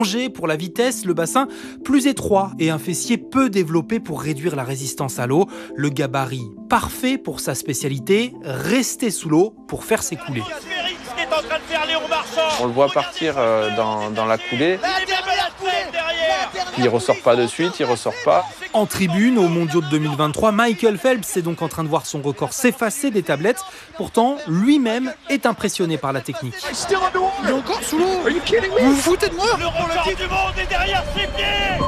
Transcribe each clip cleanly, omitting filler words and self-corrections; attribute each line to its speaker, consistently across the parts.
Speaker 1: Pour la vitesse, le bassin plus étroit et un fessier peu développé pour réduire la résistance à l'eau. Le gabarit parfait pour sa spécialité, rester sous l'eau pour faire s'écouler.
Speaker 2: On le voit partir dans la coulée. Il ressort pas de suite, il ressort pas.
Speaker 1: En tribune, aux mondiaux de 2023, Michael Phelps est donc en train de voir son record s'effacer des tablettes. Pourtant, lui-même est impressionné par la technique.
Speaker 3: Il est encore sous l'eau. Vous vous foutez de moi?
Speaker 4: Le record du monde est derrière ses pieds.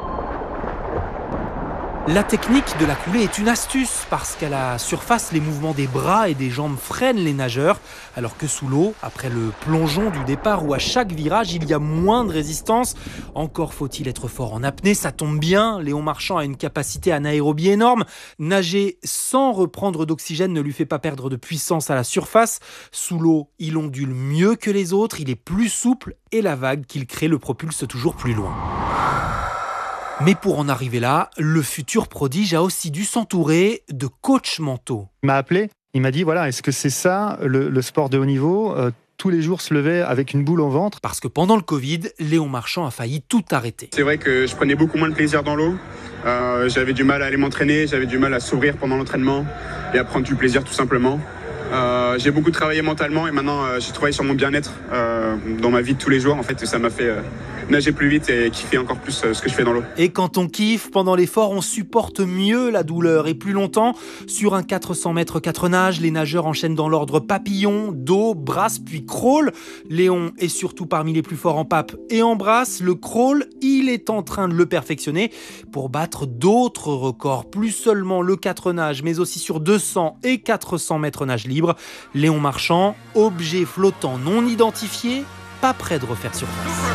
Speaker 1: La technique de la coulée est une astuce parce qu'à la surface, les mouvements des bras et des jambes freinent les nageurs, alors que sous l'eau, après le plongeon du départ où à chaque virage, il y a moins de résistance. Encore faut-il être fort en apnée, ça tombe bien. Léon Marchand a une capacité anaérobie énorme. Nager sans reprendre d'oxygène ne lui fait pas perdre de puissance à la surface. Sous l'eau, il ondule mieux que les autres, il est plus souple et la vague qu'il crée le propulse toujours plus loin. Mais pour en arriver là, le futur prodige a aussi dû s'entourer de coachs mentaux.
Speaker 5: Il m'a appelé, il m'a dit voilà, est-ce que c'est ça le sport de haut niveau ? Tous les jours se lever avec une boule au ventre.
Speaker 1: Parce que pendant le Covid, Léon Marchand a failli tout arrêter.
Speaker 6: C'est vrai que je prenais beaucoup moins de plaisir dans l'eau. J'avais du mal à aller m'entraîner, j'avais du mal à sourire pendant l'entraînement et à prendre du plaisir tout simplement. J'ai beaucoup travaillé mentalement et maintenant j'ai travaillé sur mon bien-être dans ma vie de tous les jours. En fait, ça m'a fait nager plus vite et kiffer encore plus ce que je fais dans l'eau.
Speaker 1: Et quand on kiffe, pendant l'effort, on supporte mieux la douleur et plus longtemps. Sur un 400 mètres 4 nages, les nageurs enchaînent dans l'ordre papillon, dos, brasse puis crawl. Léon est surtout parmi les plus forts en pape et en brasse. Le crawl, il est en train de le perfectionner pour battre d'autres records. Plus seulement le 4 nages, mais aussi sur 200 et 400 mètres nage libre. Léon Marchand, objet flottant non identifié, pas près de refaire surface.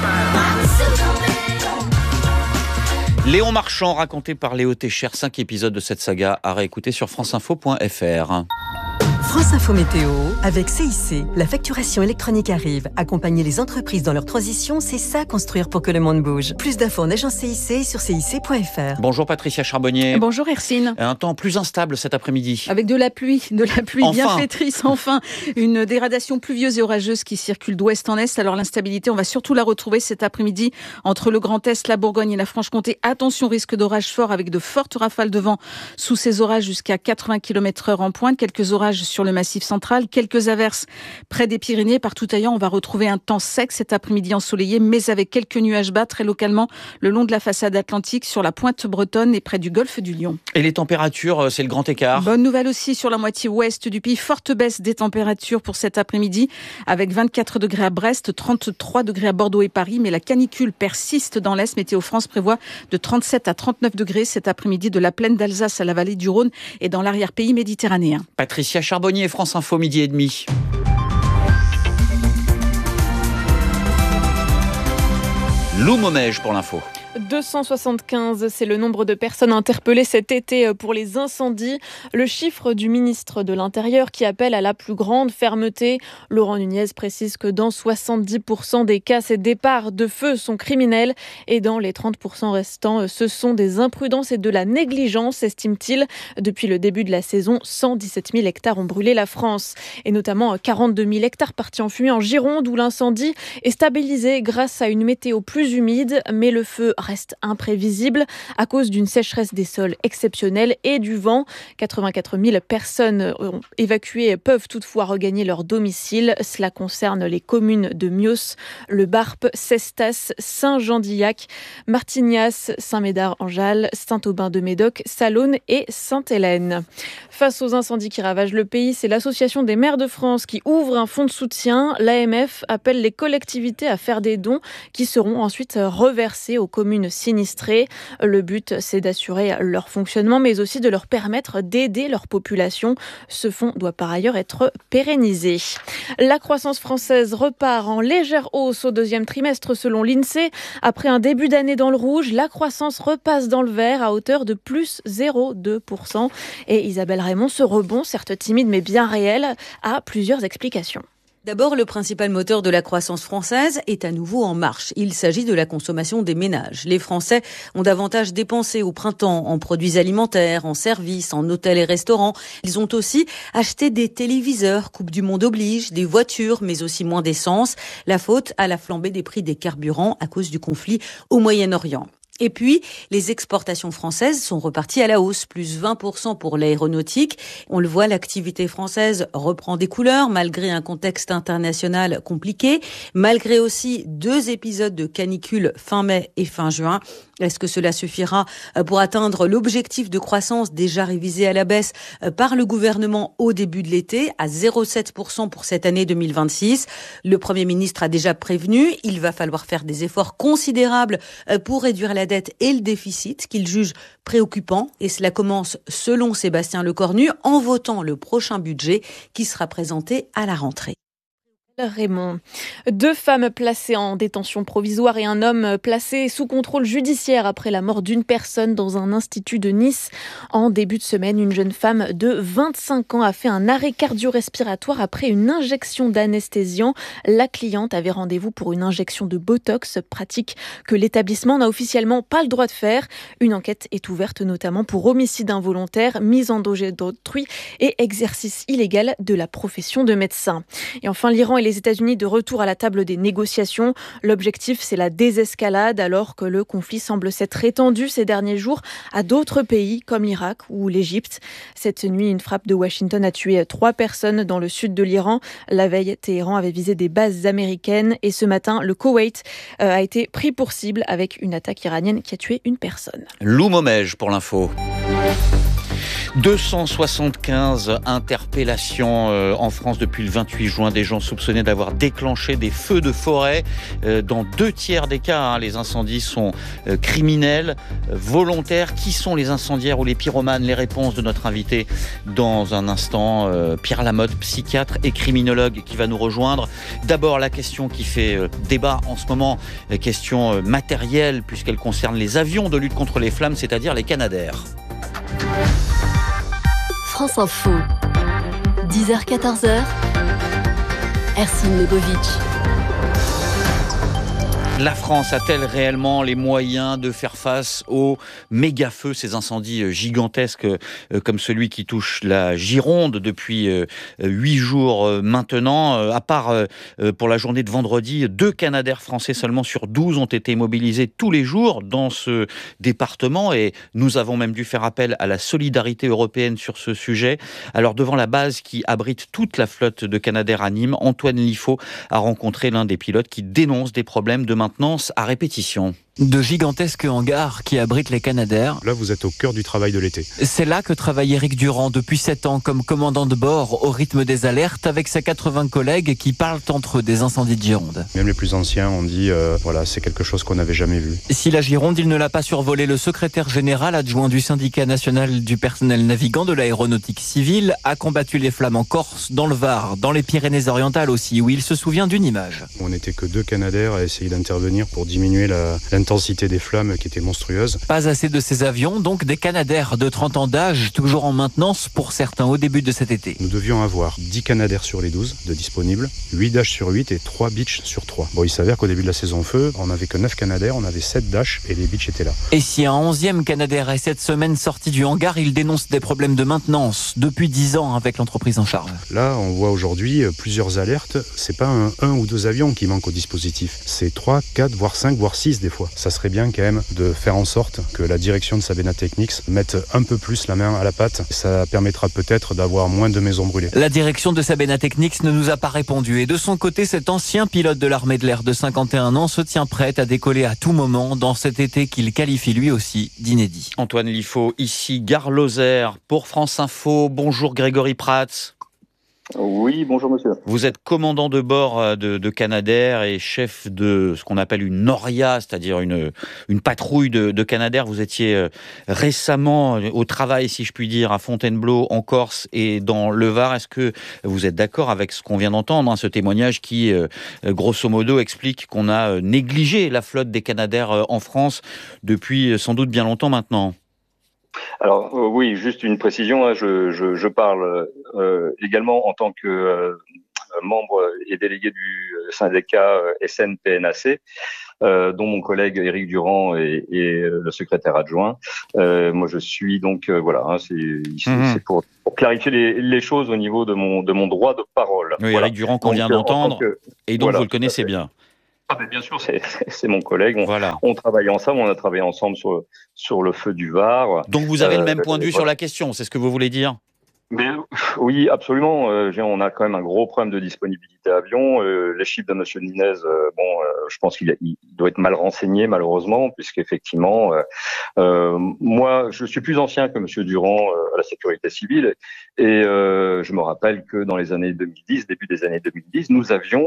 Speaker 7: Léon Marchand, raconté par Léo Técher, 5 épisodes de cette saga à réécouter sur franceinfo.fr.
Speaker 8: France Info Météo, avec CIC. La facturation électronique arrive. Accompagner les entreprises dans leur transition, c'est ça construire pour que le monde bouge. Plus d'infos en agence CIC sur cic.fr.
Speaker 7: Bonjour Patricia Charbonnier.
Speaker 9: Bonjour Hercine.
Speaker 7: Un temps plus instable cet après-midi.
Speaker 9: Avec de la pluie
Speaker 7: Enfin.
Speaker 9: bienfaitrice, enfin. Une dégradation pluvieuse et orageuse qui circule d'ouest en est. Alors l'instabilité, on va surtout la retrouver cet après-midi entre le Grand Est, la Bourgogne et la Franche-Comté. Attention, risque d'orage fort avec de fortes rafales de vent sous ces orages jusqu'à 80 km/h en pointe. Quelques orages sur le Massif central, quelques averses près des Pyrénées. Partout ailleurs, on va retrouver un temps sec cet après-midi ensoleillé, mais avec quelques nuages bas très localement le long de la façade atlantique, sur la pointe bretonne et près du golfe du Lion.
Speaker 7: Et les températures, c'est le grand écart.
Speaker 9: Bonne nouvelle aussi sur la moitié ouest du pays. Forte baisse des températures pour cet après-midi, avec 24 degrés à Brest, 33 degrés à Bordeaux et Paris, mais la canicule persiste dans l'Est. Météo France prévoit de 37 à 39 degrés cet après-midi de la plaine d'Alsace à la vallée du Rhône et dans l'arrière-pays méditerranéen.
Speaker 7: Patricia Charbonnier, France Info, 12h30. Lou Momège pour l'info.
Speaker 10: 275, c'est le nombre de personnes interpellées cet été pour les incendies. Le chiffre du ministre de l'Intérieur qui appelle à la plus grande fermeté. Laurent Nunez précise que dans 70% des cas, ces départs de feu sont criminels et dans les 30% restants, ce sont des imprudences et de la négligence, estime-t-il. Depuis le début de la saison, 117 000 hectares ont brûlé la France et notamment 42 000 hectares partis en fumée en Gironde où l'incendie est stabilisé grâce à une météo plus humide, mais le feu reste imprévisible à cause d'une sécheresse des sols exceptionnelle et du vent. 84 000 personnes évacuées peuvent toutefois regagner leur domicile. Cela concerne les communes de Mios, Le Barp, Cestas, Saint-Jean-d'Illac, Martignas, Saint-Médard-en-Jalles, Saint-Aubin-de-Médoc, Salonne et Sainte-Hélène. Face aux incendies qui ravagent le pays, c'est l'Association des maires de France qui ouvre un fonds de soutien. L'AMF appelle les collectivités à faire des dons qui seront ensuite reversés aux communes sinistrées. Le but, c'est d'assurer leur fonctionnement, mais aussi de leur permettre d'aider leur population. Ce fonds doit par ailleurs être pérennisé. La croissance française repart en légère hausse au deuxième trimestre selon l'INSEE. Après un début d'année dans le rouge, la croissance repasse dans le vert à hauteur de plus 0,2%. Et Isabelle Raymond, ce rebond, certes timide mais bien réel, a plusieurs explications.
Speaker 11: D'abord, le principal moteur de la croissance française est à nouveau en marche. Il s'agit de la consommation des ménages. Les Français ont davantage dépensé au printemps en produits alimentaires, en services, en hôtels et restaurants. Ils ont aussi acheté des téléviseurs, Coupe du Monde oblige, des voitures, mais aussi moins d'essence. La faute à la flambée des prix des carburants à cause du conflit au Moyen-Orient. Et puis, les exportations françaises sont reparties à la hausse, plus 20% pour l'aéronautique. On le voit, l'activité française reprend des couleurs malgré un contexte international compliqué, malgré aussi 2 épisodes de canicule fin mai et fin juin. Est-ce que cela suffira pour atteindre l'objectif de croissance déjà révisé à la baisse par le gouvernement au début de l'été à 0,7% pour cette année 2026? Le Premier ministre a déjà prévenu, il va falloir faire des efforts considérables pour réduire la dette et le déficit qu'il juge préoccupant. Et cela commence, selon Sébastien Lecornu, en votant le prochain budget qui sera présenté à la rentrée.
Speaker 10: Raymond. 2 femmes placées en détention provisoire et un homme placé sous contrôle judiciaire après la mort d'une personne dans un institut de Nice. En début de semaine, une jeune femme de 25 ans a fait un arrêt cardio-respiratoire après une injection d'anesthésiant. La cliente avait rendez-vous pour une injection de Botox, pratique que l'établissement n'a officiellement pas le droit de faire. Une enquête est ouverte notamment pour homicide involontaire, mise en danger d'autrui et exercice illégal de la profession de médecin. Et enfin, l'Iran et les États-Unis de retour à la table des négociations. L'objectif, c'est la désescalade alors que le conflit semble s'être étendu ces derniers jours à d'autres pays comme l'Irak ou l'Égypte. Cette nuit, une frappe de Washington a tué 3 personnes dans le sud de l'Iran. La veille, Téhéran avait visé des bases américaines et ce matin, le Koweït a été pris pour cible avec une attaque iranienne qui a tué une personne.
Speaker 7: Lou Momège pour l'info. 275 interpellations en France depuis le 28 juin. Des gens soupçonnés d'avoir déclenché des feux de forêt. Dans 2 tiers des cas, les incendies sont criminels, volontaires. Qui sont les incendiaires ou les pyromanes? Les réponses de notre invité dans un instant. Pierre Lamotte, psychiatre et criminologue qui va nous rejoindre. D'abord, la question qui fait débat en ce moment, question matérielle puisqu'elle concerne les avions de lutte contre les flammes, c'est-à-dire les Canadair.
Speaker 12: France Info, 10h-14h, Ercine Lebovic.
Speaker 7: La France a-t-elle réellement les moyens de faire face aux méga-feux, ces incendies gigantesques comme celui qui touche la Gironde depuis 8 jours maintenant? À part pour la journée de vendredi, 2 Canadair français seulement sur 12 ont été mobilisés tous les jours dans ce département et nous avons même dû faire appel à la solidarité européenne sur ce sujet. Alors devant la base qui abrite toute la flotte de Canadair à Nîmes, Antoine Liffaut a rencontré l'un des pilotes qui dénonce des problèmes de maintenance à répétition.
Speaker 13: De gigantesques hangars qui abritent les Canadair.
Speaker 14: Là, vous êtes au cœur du travail de l'été.
Speaker 13: C'est là que travaille Éric Durand depuis 7 ans comme commandant de bord au rythme des alertes avec ses 80 collègues qui parlent entre eux des incendies de Gironde.
Speaker 14: Même les plus anciens ont dit, voilà, c'est quelque chose qu'on n'avait jamais vu.
Speaker 13: Si la Gironde, il ne l'a pas survolé, le secrétaire général adjoint du syndicat national du personnel navigant de l'aéronautique civile a combattu les flammes en Corse, dans le Var, dans les Pyrénées-Orientales aussi, où il se souvient d'une image.
Speaker 14: On n'était que 2 Canadair à essayer d'intervenir pour diminuer l'intensité des flammes qui était monstrueuse.
Speaker 13: Pas assez de ces avions, donc des Canadair de 30 ans d'âge, toujours en maintenance pour certains au début de cet été.
Speaker 14: Nous devions avoir 10 Canadair sur les 12 de disponibles, 8 Dash sur 8 et 3 Beach sur 3. Bon, il s'avère qu'au début de la saison feu, on n'avait que 9 Canadair, on avait 7 Dash et les Beach étaient là.
Speaker 13: Et si un 11e Canadair est cette semaine sorti du hangar, il dénonce des problèmes de maintenance depuis 10 ans avec l'entreprise en charge.
Speaker 14: Là, on voit aujourd'hui plusieurs alertes. C'est pas un ou 2 avions qui manquent au dispositif. C'est 3, 4, voire 5, voire 6 des fois. Ça serait bien quand même de faire en sorte que la direction de Sabena Technics mette un peu plus la main à la pâte. Ça permettra peut-être d'avoir moins de maisons brûlées.
Speaker 13: La direction de Sabena Technics ne nous a pas répondu. Et de son côté, cet ancien pilote de l'armée de l'air de 51 ans se tient prêt à décoller à tout moment dans cet été qu'il qualifie lui aussi d'inédit.
Speaker 7: Antoine Liffaut, ici Gare Lozère pour France Info. Bonjour Grégory Prats.
Speaker 15: Oui, bonjour monsieur.
Speaker 7: Vous êtes commandant de bord de Canadair et chef de ce qu'on appelle une Noria, c'est-à-dire une patrouille de Canadair. Vous étiez récemment au travail, si je puis dire, à Fontainebleau, en Corse et dans le Var. Est-ce que vous êtes d'accord avec ce qu'on vient d'entendre, ce témoignage qui, grosso modo, explique qu'on a négligé la flotte des Canadair en France depuis sans doute bien longtemps maintenant ?
Speaker 15: Alors oui, juste une précision, je parle également en tant que membre et délégué du syndicat SNPNAC, dont mon collègue Éric Durand est le secrétaire adjoint. Moi, je suis donc c'est pour clarifier les choses au niveau de mon droit de parole.
Speaker 7: Oui, Éric Durand qu'on vient d'entendre, et donc vous le connaissez bien.
Speaker 15: Ah ben bien sûr, c'est mon collègue. On travaille ensemble, on a travaillé ensemble sur le feu du Var.
Speaker 7: Donc vous avez le même point de vue sur la question, c'est ce que vous voulez dire ?
Speaker 15: Oui, absolument. On a quand même un gros problème de disponibilité avion. Les chiffres de Monsieur Nunez, je pense qu'il doit être mal renseigné malheureusement, puisqu'effectivement, moi, je suis plus ancien que Monsieur Durand à la sécurité civile, et je me rappelle que dans les années 2010, début des années 2010, nous avions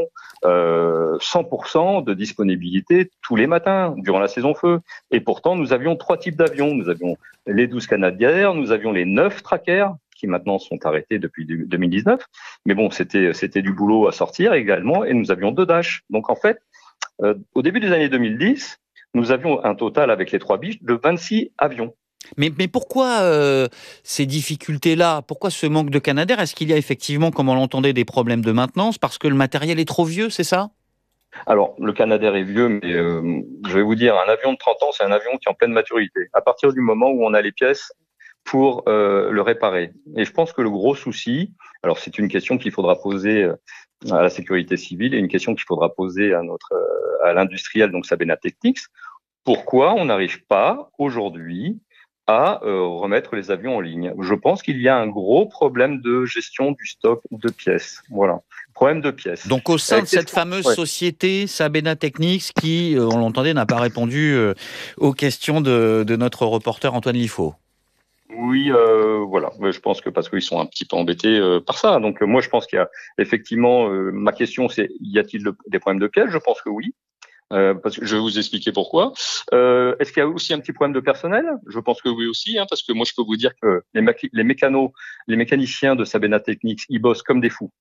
Speaker 15: 100% de disponibilité tous les matins durant la saison feu. Et pourtant, nous avions 3 types d'avions. Nous avions les 12 Canadair, nous avions les 9 Tracker, qui maintenant sont arrêtés depuis 2019. Mais bon, c'était du boulot à sortir également, et nous avions 2 Dash. Donc en fait, au début des années 2010, nous avions un total avec les 3 biches de 26 avions.
Speaker 7: Mais pourquoi ces difficultés-là ? Pourquoi ce manque de Canadair ? Est-ce qu'il y a effectivement, comme on l'entendait, des problèmes de maintenance parce que le matériel est trop vieux, c'est ça ?
Speaker 15: Alors, le Canadair est vieux, mais je vais vous dire, un avion de 30 ans, c'est un avion qui est en pleine maturité. À partir du moment où on a les pièces pour le réparer. Et je pense que le gros souci, alors c'est une question qu'il faudra poser à la sécurité civile et une question qu'il faudra poser à l'industriel, donc Sabena Technics, pourquoi on n'arrive pas aujourd'hui à remettre les avions en ligne. Je pense qu'il y a un gros problème de gestion du stock de pièces. Voilà, problème de pièces.
Speaker 7: Donc au sein de cette fameuse société Sabena Technics qui, on l'entendait, n'a pas répondu aux questions de notre reporter Antoine Liffaut.
Speaker 15: Oui, voilà. Je pense que parce qu'ils sont un petit peu embêtés par ça. Donc moi, je pense qu'il y a effectivement. Ma question, c'est y a-t-il des problèmes de pièces ? Je pense que oui. Parce que je vais vous expliquer pourquoi. Est-ce qu'il y a aussi un petit problème de personnel ? Je pense que oui aussi, parce que moi, je peux vous dire que les mécaniciens de Sabena Technics, ils bossent comme des fous.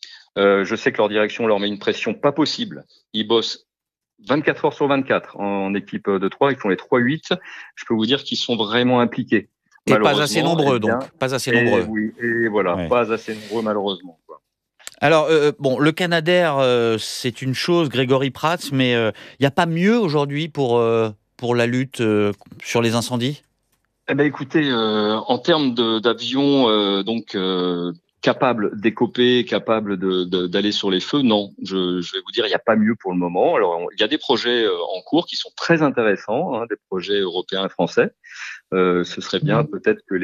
Speaker 15: Je sais que leur direction leur met une pression pas possible. Ils bossent 24 heures sur 24 en équipe de 3. Ils font les 3-8. Je peux vous dire qu'ils sont vraiment impliqués.
Speaker 7: Et pas assez nombreux, donc. Pas assez nombreux.
Speaker 15: Oui, et voilà, pas assez nombreux, malheureusement.
Speaker 7: Alors, le Canadair, c'est une chose, Grégory Prats, mais il n'y a pas mieux aujourd'hui pour la lutte sur les incendies ?
Speaker 15: Eh ben, écoutez, en termes d'avions, capable d'écoper, capable d'aller sur les feux, non. Je vais vous dire, il n'y a pas mieux pour le moment. Alors, il y a des projets en cours qui sont très intéressants, des projets européens et français. Ce serait bien peut-être que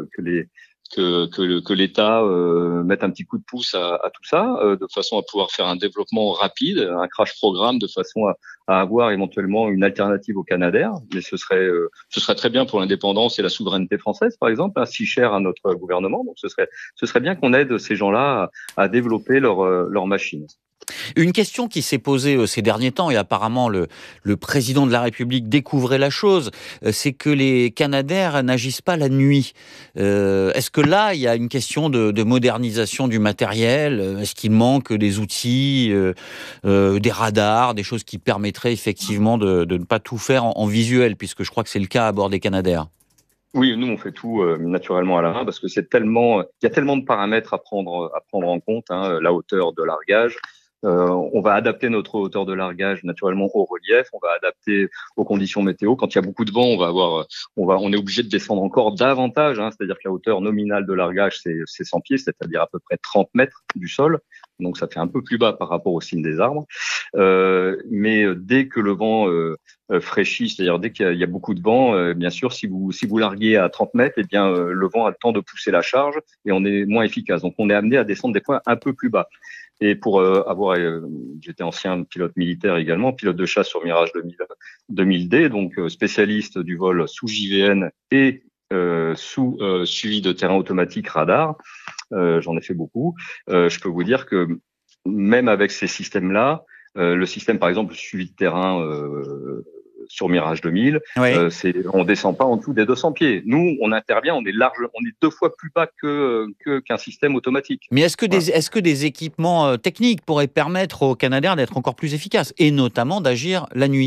Speaker 15: l'État mette un petit coup de pouce à tout ça, de façon à pouvoir faire un développement rapide, un crash programme, de façon à avoir éventuellement une alternative au Canadair. Mais ce serait très bien pour l'indépendance et la souveraineté française, par exemple, si cher à notre gouvernement. Donc ce serait bien qu'on aide ces gens-là à développer leur machine.
Speaker 7: Une question qui s'est posée ces derniers temps, et apparemment le président de la République découvrait la chose, c'est que les Canadair n'agissent pas la nuit. Est-ce que là, il y a une question de modernisation du matériel ? Est-ce qu'il manque des outils, des radars, des choses qui permettraient effectivement de ne pas tout faire en visuel, puisque je crois que c'est le cas à bord des Canadair ?
Speaker 15: Oui, nous on fait tout naturellement à la main parce que il y a tellement de paramètres à prendre en compte, la hauteur de largage. On va adapter notre hauteur de largage naturellement au relief, on va adapter aux conditions météo. Quand il y a beaucoup de vent, on est obligé de descendre encore davantage, c'est-à-dire que la hauteur nominale de largage c'est 100 pieds, c'est-à-dire à peu près 30 mètres du sol. Donc ça fait un peu plus bas par rapport aux cimes des arbres. Mais dès que le vent fraîchit, c'est-à-dire dès qu'il y a beaucoup de vent, bien sûr, si vous larguez à 30 mètres, eh bien le vent a le temps de pousser la charge et on est moins efficace. Donc on est amené à descendre des points un peu plus bas. Et pour j'étais ancien pilote militaire également, pilote de chasse sur Mirage 2000D, donc spécialiste du vol sous JVN et sous suivi de terrain automatique radar. J'en ai fait beaucoup. Je peux vous dire que même avec ces systèmes-là, le système par exemple suivi de terrain sur Mirage 2000, on descend pas en dessous des 200 pieds. Nous, on intervient, on est 2 fois plus bas qu'un système automatique.
Speaker 7: Mais est-ce que des équipements techniques pourraient permettre aux Canadair d'être encore plus efficaces et notamment d'agir la nuit ?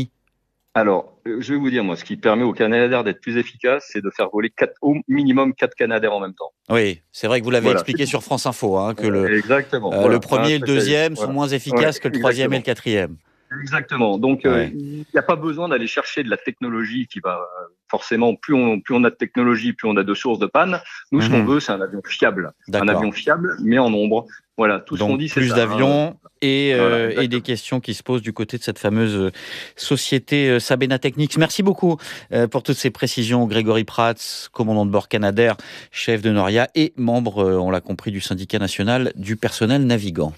Speaker 15: Alors, je vais vous dire, moi, ce qui permet au Canadair d'être plus efficace, c'est de faire voler au minimum 4 Canadair en même temps.
Speaker 7: Oui, c'est vrai que vous l'avez expliqué sur France Info, que le premier et le deuxième sont moins efficaces que le troisième et le quatrième.
Speaker 15: Exactement. Donc, il n'y a pas besoin d'aller chercher de la technologie qui va forcément, plus on a de technologie, plus on a de sources de panne. Nous, ce qu'on veut, c'est un avion fiable. Un avion fiable, mais en nombre. Voilà, tout ce qu'on dit, c'est ça.
Speaker 7: Plus d'avions et des questions qui se posent du côté de cette fameuse société Sabena Technics. Merci beaucoup pour toutes ces précisions. Grégory Prats, commandant de bord Canadair, chef de Noria et membre, on l'a compris, du syndicat national du personnel navigant.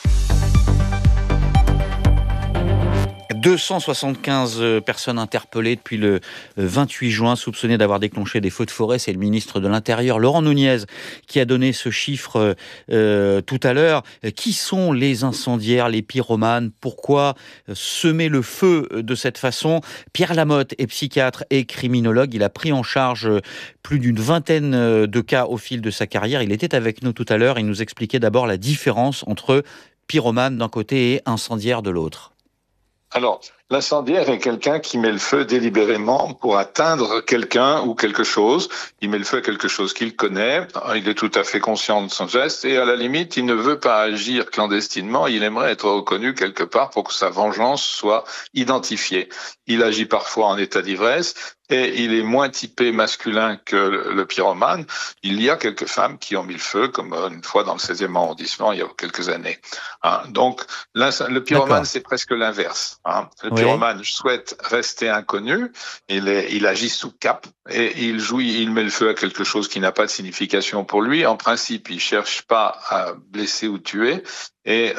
Speaker 7: 275 personnes interpellées depuis le 28 juin, soupçonnées d'avoir déclenché des feux de forêt. C'est le ministre de l'Intérieur, Laurent Nunez, qui a donné ce chiffre tout à l'heure. Qui sont les incendiaires, les pyromanes? Pourquoi semer le feu de cette façon? Pierre Lamotte est psychiatre et criminologue. Il a pris en charge plus d'une vingtaine de cas au fil de sa carrière. Il était avec nous tout à l'heure. Il nous expliquait d'abord la différence entre pyromane d'un côté et incendiaire de l'autre.
Speaker 16: Alors, l'incendiaire est quelqu'un qui met le feu délibérément pour atteindre quelqu'un ou quelque chose. Il met le feu à quelque chose qu'il connaît, il est tout à fait conscient de son geste et à la limite, il ne veut pas agir clandestinement, il aimerait être reconnu quelque part pour que sa vengeance soit identifiée. Il agit parfois en état d'ivresse et il est moins typé masculin que le pyromane. Il y a quelques femmes qui ont mis le feu, comme une fois dans le 16e arrondissement il y a quelques années. Donc, le pyromane, c'est presque l'inverse. Le pyromane souhaite rester inconnu, il agit sous cape et il met le feu à quelque chose qui n'a pas de signification pour lui. En principe, il cherche pas à blesser ou tuer. Et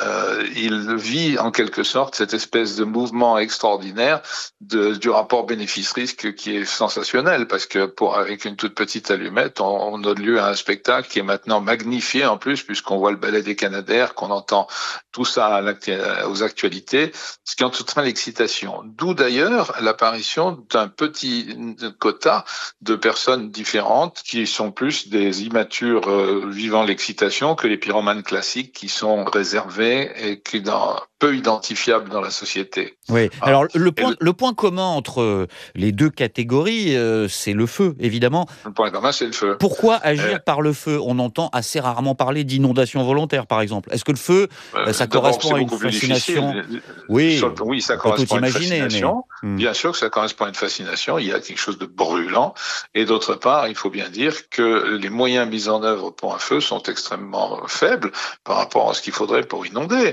Speaker 16: il vit en quelque sorte cette espèce de mouvement extraordinaire du rapport bénéfice-risque qui est sensationnel parce que avec une toute petite allumette, on donne lieu à un spectacle qui est maintenant magnifié en plus puisqu'on voit le ballet des Canadair, qu'on entend tout ça aux actualités, ce qui entraîne l'excitation. D'où d'ailleurs l'apparition d'un petit quota de personnes différentes qui sont plus des immatures vivant l'excitation que les pyromanes classiques qui sont réservés et qui peu identifiables dans la société.
Speaker 7: Oui. Alors le point commun entre les deux catégories, c'est le feu, évidemment.
Speaker 16: Le point commun, c'est le feu.
Speaker 7: Pourquoi agir par le feu? On entend assez rarement parler d'inondation volontaire, par exemple. Est-ce que le feu, ça correspond à une fascination?
Speaker 16: Oui, ça correspond à une fascination. Bien sûr que ça correspond à une fascination. Il y a quelque chose de brûlant. Et d'autre part, il faut bien dire que les moyens mis en œuvre pour un feu sont extrêmement faibles par rapport à ce qu'il faudrait pour inonder.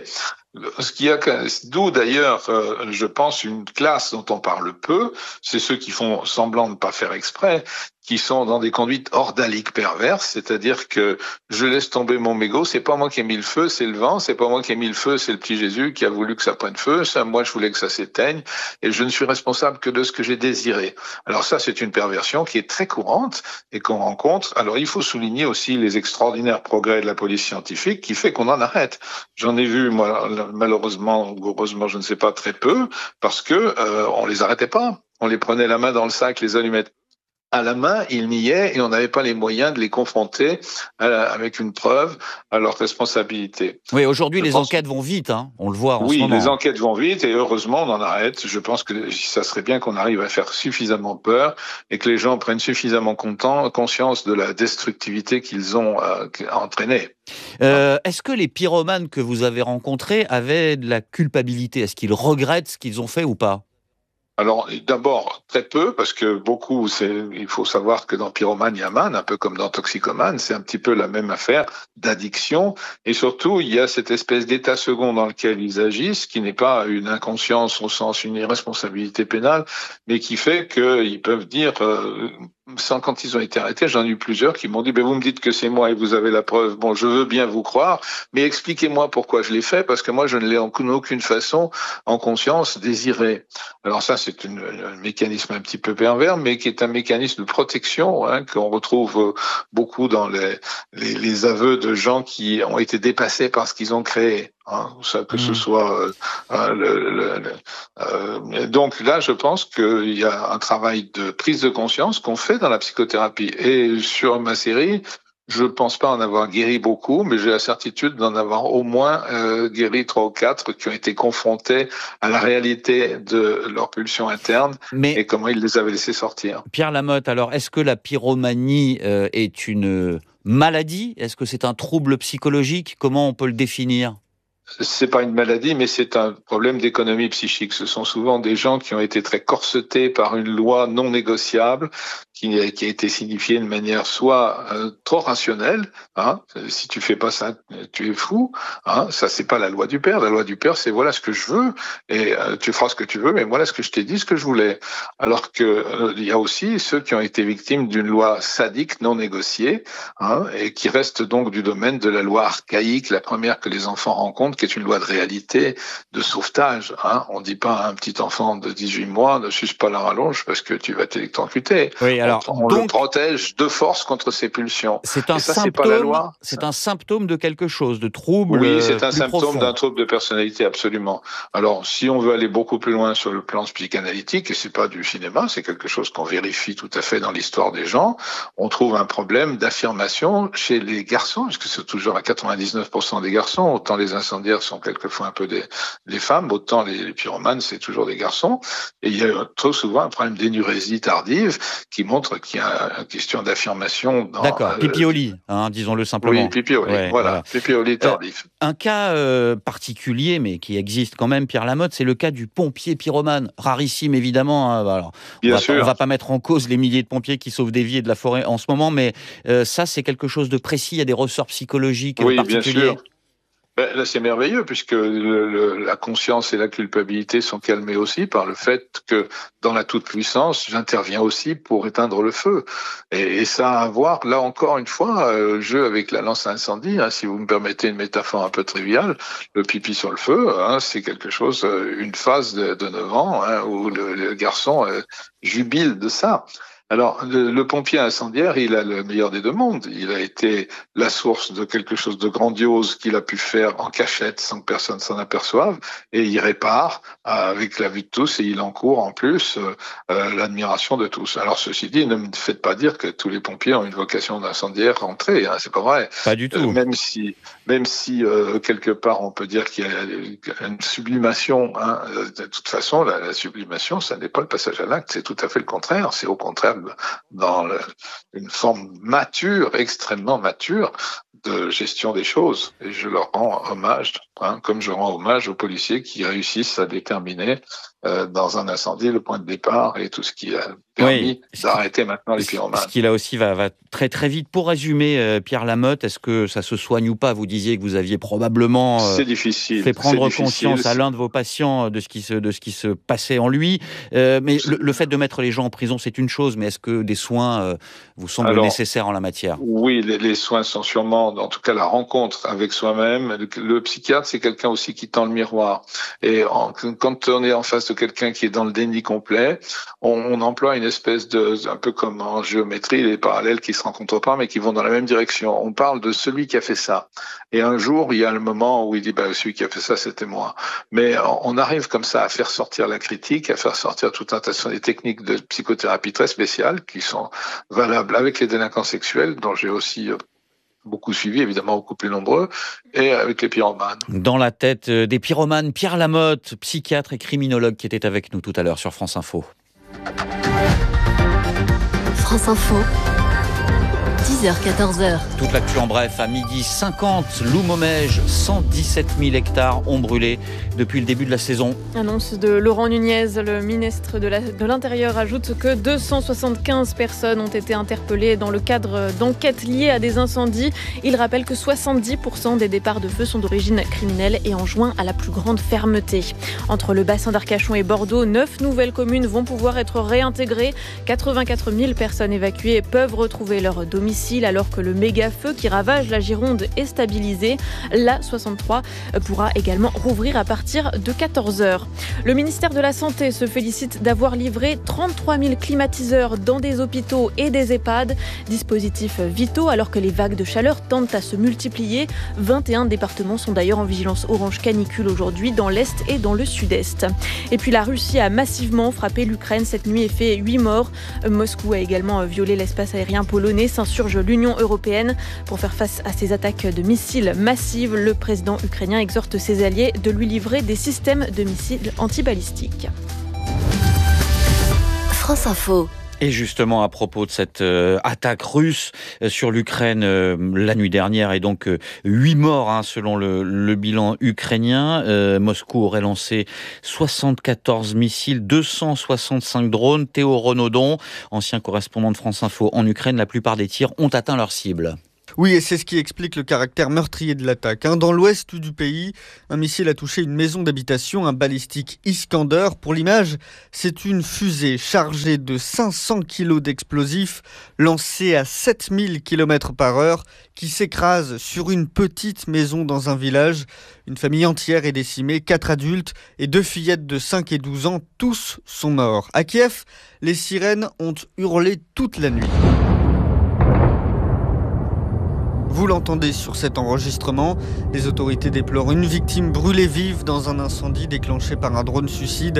Speaker 16: D'où d'ailleurs, je pense, une classe dont on parle peu, c'est ceux qui font semblant de ne pas faire exprès, qui sont dans des conduites ordaliques perverses, c'est-à-dire que je laisse tomber mon mégot, c'est pas moi qui ai mis le feu, c'est le vent, c'est pas moi qui ai mis le feu, c'est le petit Jésus qui a voulu que ça prenne feu, moi je voulais que ça s'éteigne, et je ne suis responsable que de ce que j'ai désiré. Alors ça, c'est une perversion qui est très courante et qu'on rencontre. Alors il faut souligner aussi les extraordinaires progrès de la police scientifique qui fait qu'on en arrête. J'en ai vu, moi, malheureusement ou heureusement, je ne sais pas, très peu, parce que on les arrêtait pas. On les prenait la main dans le sac, les allumettes à la main, ils niaient et on n'avait pas les moyens de les confronter avec une preuve à leur responsabilité.
Speaker 7: Oui, aujourd'hui, les enquêtes vont vite, on le voit en ce moment.
Speaker 16: Oui, les enquêtes vont vite et heureusement, on en arrête. Je pense que ça serait bien qu'on arrive à faire suffisamment peur et que les gens prennent suffisamment conscience de la destructivité qu'ils ont entraînée.
Speaker 7: Est-ce que les pyromanes que vous avez rencontrés avaient de la culpabilité? Est-ce qu'ils regrettent ce qu'ils ont fait ou pas?
Speaker 16: Alors, d'abord, très peu, parce que beaucoup, il faut savoir que dans pyromane, il y a man, un peu comme dans toxicomane, c'est un petit peu la même affaire d'addiction. Et surtout, il y a cette espèce d'état second dans lequel ils agissent, qui n'est pas une inconscience au sens une irresponsabilité pénale, mais qui fait qu'ils peuvent dire, quand ils ont été arrêtés, j'en ai eu plusieurs qui m'ont dit, vous me dites que c'est moi et vous avez la preuve. Bon, je veux bien vous croire, mais expliquez-moi pourquoi je l'ai fait, parce que moi, je ne l'ai en aucune façon, en conscience, désiré. Alors ça, c'est un mécanisme un petit peu pervers, mais qui est un mécanisme de protection qu'on retrouve beaucoup dans les aveux de gens qui ont été dépassés par ce qu'ils ont créé. Que ce soit donc là, je pense qu'il y a un travail de prise de conscience qu'on fait dans la psychothérapie. Et sur ma série, Je pense pas en avoir guéri beaucoup, mais j'ai la certitude d'en avoir au moins guéri 3 ou 4 qui ont été confrontés à la réalité de leur pulsion interne et comment ils les avaient laissés sortir.
Speaker 7: Pierre Lamotte, alors est-ce que la pyromanie est une maladie ? Est-ce que c'est un trouble psychologique ? Comment on peut le définir ?
Speaker 16: C'est pas une maladie, mais c'est un problème d'économie psychique. Ce sont souvent des gens qui ont été très corsetés par une loi non négociable, qui a été signifiée de manière soit trop rationnelle, hein, si tu fais pas ça, tu es fou, hein, ça c'est pas la loi du père. La loi du père, c'est voilà ce que je veux et tu feras ce que tu veux, mais voilà ce que je t'ai dit, ce que je voulais. Alors que il y a aussi ceux qui ont été victimes d'une loi sadique non négociée, hein, et qui restent donc du domaine de la loi archaïque, la première que les enfants rencontrent, qui est une loi de réalité, de sauvetage. Hein. On dit pas à un petit enfant de 18 mois, ne suce pas la rallonge parce que tu vas t'électrocuter.
Speaker 7: Oui, alors,
Speaker 16: on le protège de force contre ses pulsions.
Speaker 7: C'est un symptôme,
Speaker 16: c'est pas la loi.
Speaker 7: C'est un symptôme de quelque chose, de trouble.
Speaker 16: Oui, c'est un
Speaker 7: plus
Speaker 16: symptôme
Speaker 7: profond.
Speaker 16: d'un trouble de personnalité, absolument. Alors, si on veut aller beaucoup plus loin sur le plan psychanalytique, et c'est pas du cinéma, c'est quelque chose qu'on vérifie tout à fait dans l'histoire des gens, on trouve un problème d'affirmation chez les garçons, parce que c'est toujours à 99% des garçons, autant les incendiaires sont quelquefois un peu des femmes, autant les pyromanes, c'est toujours des garçons. Et il y a trop souvent un problème d'énurésie tardive qui montre qu'il y a une question d'affirmation dans...
Speaker 7: D'accord, pipi au lit, hein, disons-le simplement.
Speaker 16: Oui, pipi au lit, voilà. Pipi au lit tardif.
Speaker 7: Un cas particulier, mais qui existe quand même, Pierre Lamotte, c'est le cas du pompier pyromane. Rarissime, évidemment. Hein. Alors, on va pas mettre en cause les milliers de pompiers qui sauvent des vies et de la forêt en ce moment, mais ça, c'est quelque chose de précis. Il y a des ressorts psychologiques particuliers. Bien sûr.
Speaker 16: Ben, là, c'est merveilleux puisque la conscience et la culpabilité sont calmées aussi par le fait que dans la toute-puissance, j'interviens aussi pour éteindre le feu. Et ça a à voir, là encore une fois, jeu avec la lance à incendie. Hein, si vous me permettez une métaphore un peu triviale, le pipi sur le feu, hein, c'est quelque chose, une phase de 9 ans hein, où le garçon jubile de ça. Alors, le pompier incendiaire, il a le meilleur des deux mondes. Il a été la source de quelque chose de grandiose qu'il a pu faire en cachette sans que personne s'en aperçoive. Et il répare avec la vue de tous et il encourt en plus l'admiration de tous. Alors, ceci dit, ne me faites pas dire que tous les pompiers ont une vocation d'incendiaire rentrée. Hein, c'est pas vrai.
Speaker 7: Pas du tout.
Speaker 16: Même si quelque part on peut dire qu'il y a une sublimation. Hein, de toute façon, la sublimation, ça n'est pas le passage à l'acte. C'est tout à fait le contraire. C'est au contraire dans une forme mature, extrêmement mature de gestion des choses. Et je leur rends hommage, hein, comme je rends hommage aux policiers qui réussissent à déterminer dans un incendie le point de départ et tout ce qui a permis d'arrêter maintenant les pyromanes.
Speaker 7: Ce qui là aussi va très très vite. Pour résumer, Pierre Lamotte, est-ce que ça se soigne ou pas ? Vous disiez que vous aviez probablement fait prendre conscience à l'un de vos patients de ce qui se passait en lui. Mais le fait de mettre les gens en prison, c'est une chose, mais est-ce que des soins vous semblent nécessaires en la matière ?
Speaker 16: Oui, les soins sont sûrement, en tout cas la rencontre avec soi-même. Le psychiatre, c'est quelqu'un aussi qui tend le miroir. Et quand on est en face de quelqu'un qui est dans le déni complet, on emploie une espèce de, un peu comme en géométrie, les parallèles qui se rencontrent pas, mais qui vont dans la même direction. On parle de celui qui a fait ça. Et un jour, il y a le moment où il dit, celui qui a fait ça, c'était moi. Mais on arrive comme ça à faire sortir la critique, à faire sortir tout un tas de techniques de psychothérapie très spéciales qui sont valables avec les délinquants sexuels, dont j'ai aussi beaucoup suivi, évidemment beaucoup plus nombreux, et avec les pyromanes.
Speaker 7: Dans la tête des pyromanes, Pierre Lamotte, psychiatre et criminologue qui était avec nous tout à l'heure sur France Info.
Speaker 12: France Info, 10h-14h.
Speaker 7: Toute l'actu en bref, à 12h50, Loumomège, 117 000 hectares ont brûlé depuis le début de la saison.
Speaker 10: Annonce de Laurent Nunez, le ministre de l'Intérieur, ajoute que 275 personnes ont été interpellées dans le cadre d'enquêtes liées à des incendies. Il rappelle que 70% des départs de feu sont d'origine criminelle et enjoint à la plus grande fermeté. Entre le bassin d'Arcachon et Bordeaux, 9 nouvelles communes vont pouvoir être réintégrées. 84 000 personnes évacuées peuvent retrouver leur domicile alors que le méga-feu qui ravage la Gironde est stabilisé. La 63 pourra également rouvrir à partir de 14h. Le ministère de la Santé se félicite d'avoir livré 33 000 climatiseurs dans des hôpitaux et des EHPAD. Dispositifs vitaux alors que les vagues de chaleur tendent à se multiplier. 21 départements sont d'ailleurs en vigilance orange canicule aujourd'hui dans l'Est et dans le Sud-Est. Et puis la Russie a massivement frappé l'Ukraine cette nuit et fait 8 morts. Moscou a également violé l'espace aérien polonais, insurge l'Union européenne. Pour faire face à ces attaques de missiles massives, le président ukrainien exhorte ses alliés de lui livrer des systèmes de missiles antibalistiques.
Speaker 12: France Info.
Speaker 7: Et justement, à propos de cette attaque russe sur l'Ukraine la nuit dernière, et donc 8 morts selon le bilan ukrainien. Moscou aurait lancé 74 missiles, 265 drones. Théo Renaudon, ancien correspondant de France Info en Ukraine, la plupart des tirs ont atteint leur cible.
Speaker 17: Oui, et c'est ce qui explique le caractère meurtrier de l'attaque. Dans l'ouest du pays, un missile a touché une maison d'habitation, un balistique Iskander. Pour l'image, c'est une fusée chargée de 500 kg d'explosifs lancée à 7000 km/h qui s'écrase sur une petite maison dans un village. Une famille entière est décimée, 4 adultes et 2 fillettes de 5 et 12 ans, tous sont morts. À Kiev, les sirènes ont hurlé toute la nuit. Vous l'entendez sur cet enregistrement. Les autorités déplorent une victime brûlée vive dans un incendie déclenché par un drone suicide.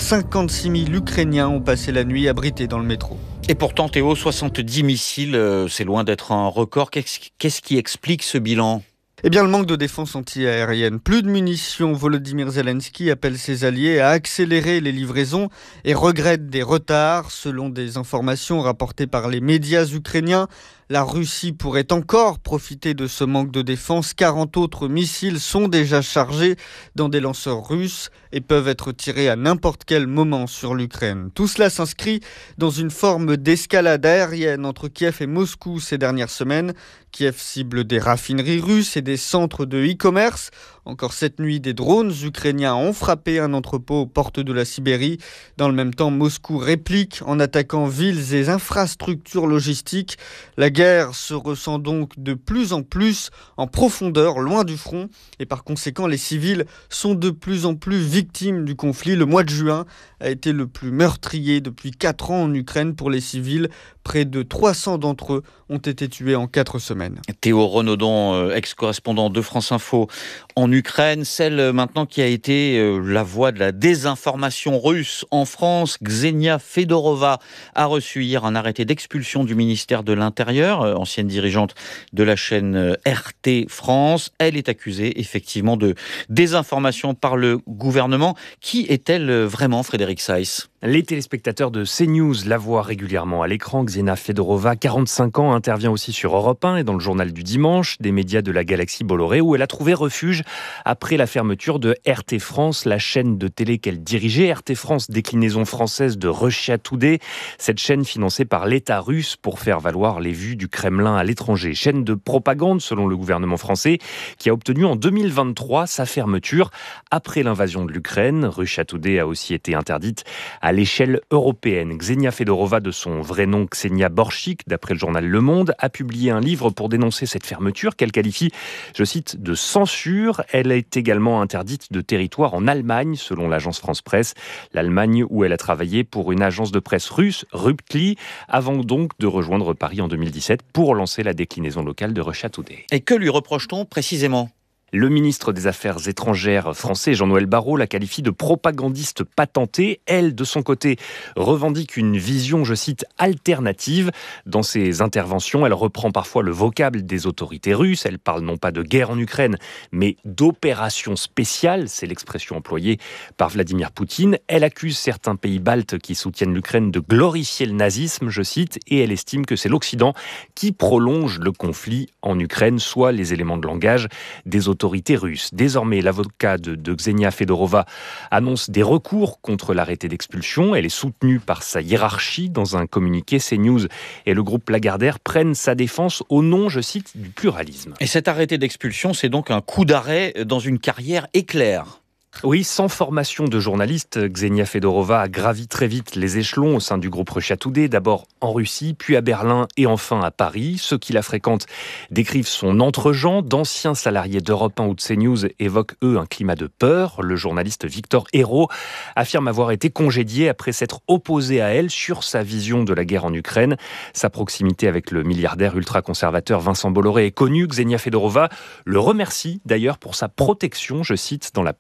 Speaker 17: 56 000 Ukrainiens ont passé la nuit abrités dans le métro.
Speaker 7: Et pourtant, Théo, 70 missiles, c'est loin d'être un record. Qu'est-ce qui explique ce bilan ?
Speaker 17: Eh bien, le manque de défense anti-aérienne. Plus de munitions, Volodymyr Zelensky appelle ses alliés à accélérer les livraisons et regrette des retards. Selon des informations rapportées par les médias ukrainiens, la Russie pourrait encore profiter de ce manque de défense. 40 autres missiles sont déjà chargés dans des lanceurs russes et peuvent être tirés à n'importe quel moment sur l'Ukraine. Tout cela s'inscrit dans une forme d'escalade aérienne entre Kiev et Moscou ces dernières semaines. Kiev cible des raffineries russes et des centres de e-commerce. Encore cette nuit, des drones ukrainiens ont frappé un entrepôt aux portes de la Sibérie. Dans le même temps, Moscou réplique en attaquant villes et infrastructures logistiques. La guerre se ressent donc de plus en plus en profondeur, loin du front. Et par conséquent, les civils sont de plus en plus victimes du conflit. Le mois de juin a été le plus meurtrier depuis 4 ans en Ukraine pour les civils. Près de 300 d'entre eux ont été tués en 4 semaines.
Speaker 7: Théo Renaudon, ex-correspondant de France Info en Ukraine, celle maintenant qui a été la voix de la désinformation russe en France. Ksenia Fedorova a reçu hier un arrêté d'expulsion du ministère de l'Intérieur, ancienne dirigeante de la chaîne RT France. Elle est accusée effectivement de désinformation par le gouvernement. Qui est-elle vraiment, Frédéric Seiss ?
Speaker 18: Les téléspectateurs de CNews la voient régulièrement à l'écran. Ksenia Fedorova, 45 ans, intervient aussi sur Europe 1 et dans le journal du dimanche, des médias de la galaxie Bolloré, où elle a trouvé refuge après la fermeture de RT France, la chaîne de télé qu'elle dirigeait. RT France, déclinaison française de Russia Today, cette chaîne financée par l'État russe pour faire valoir les vues du Kremlin à l'étranger. Chaîne de propagande, selon le gouvernement français, qui a obtenu en 2023 sa fermeture après l'invasion de l'Ukraine. Russia Today a aussi été interdite à l'échelle européenne. Ksenia Fedorova, de son vrai nom Ksenia Borchik, d'après le journal Le Monde, a publié un livre pour dénoncer cette fermeture qu'elle qualifie, je cite, de censure. Elle est également interdite de territoire en Allemagne, selon l'agence France Presse. L'Allemagne où elle a travaillé pour une agence de presse russe, Ruptli, avant donc de rejoindre Paris en 2017 pour lancer la déclinaison locale de Russia Today.
Speaker 7: Et que lui reproche-t-on précisément ?
Speaker 18: Le ministre des Affaires étrangères français, Jean-Noël Barrot, la qualifie de propagandiste patentée. Elle, de son côté, revendique une vision, je cite, alternative. Dans ses interventions, elle reprend parfois le vocable des autorités russes. Elle parle non pas de guerre en Ukraine, mais d'opération spéciale. C'est l'expression employée par Vladimir Poutine. Elle accuse certains pays baltes qui soutiennent l'Ukraine de glorifier le nazisme, je cite, et elle estime que c'est l'Occident qui prolonge le conflit en Ukraine, soit les éléments de langage des autorités russes. Désormais, l'avocat de Ksenia Fedorova annonce des recours contre l'arrêté d'expulsion. Elle est soutenue par sa hiérarchie. Dans un communiqué, CNews et le groupe Lagardère prennent sa défense au nom, je cite, du pluralisme.
Speaker 7: Et cet arrêté d'expulsion, c'est donc un coup d'arrêt dans une carrière éclair.
Speaker 18: Oui, sans formation de journaliste, Ksenia Fedorova a gravi très vite les échelons au sein du groupe Russia Today, d'abord en Russie, puis à Berlin et enfin à Paris. Ceux qui la fréquentent décrivent son entre-gens. D'anciens salariés d'Europe 1 ou de CNews évoquent, eux, un climat de peur. Le journaliste Victor Hérault affirme avoir été congédié après s'être opposé à elle sur sa vision de la guerre en Ukraine. Sa proximité avec le milliardaire ultra-conservateur Vincent Bolloré est connue. Ksenia Fedorova le remercie d'ailleurs pour sa protection, je cite, dans la première version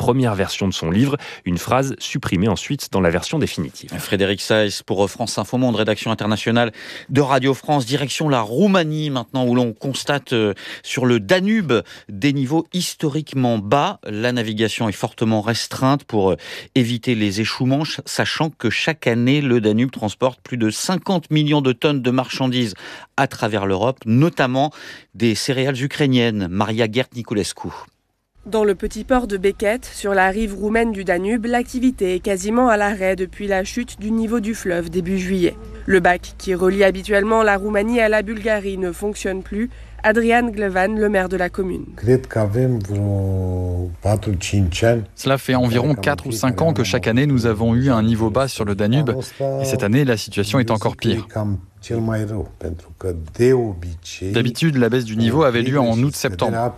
Speaker 18: version de son livre. Une phrase supprimée ensuite dans la version définitive.
Speaker 7: Frédéric Saïs pour France Info Monde, rédaction internationale de Radio France. Direction la Roumanie maintenant, où l'on constate sur le Danube des niveaux historiquement bas. La navigation est fortement restreinte pour éviter les échouements, sachant que chaque année, le Danube transporte plus de 50 millions de tonnes de marchandises à travers l'Europe, notamment des céréales ukrainiennes. Maria Gert-Niculescu.
Speaker 19: Dans le petit port de Beket, sur la rive roumaine du Danube, l'activité est quasiment à l'arrêt depuis la chute du niveau du fleuve début juillet. Le bac qui relie habituellement la Roumanie à la Bulgarie ne fonctionne plus. Adrian Glevan, le maire de la commune.
Speaker 20: Cela fait environ 4 ou 5 ans que chaque année nous avons eu un niveau bas sur le Danube et cette année la situation est encore pire. D'habitude, la baisse du niveau avait lieu en août-septembre.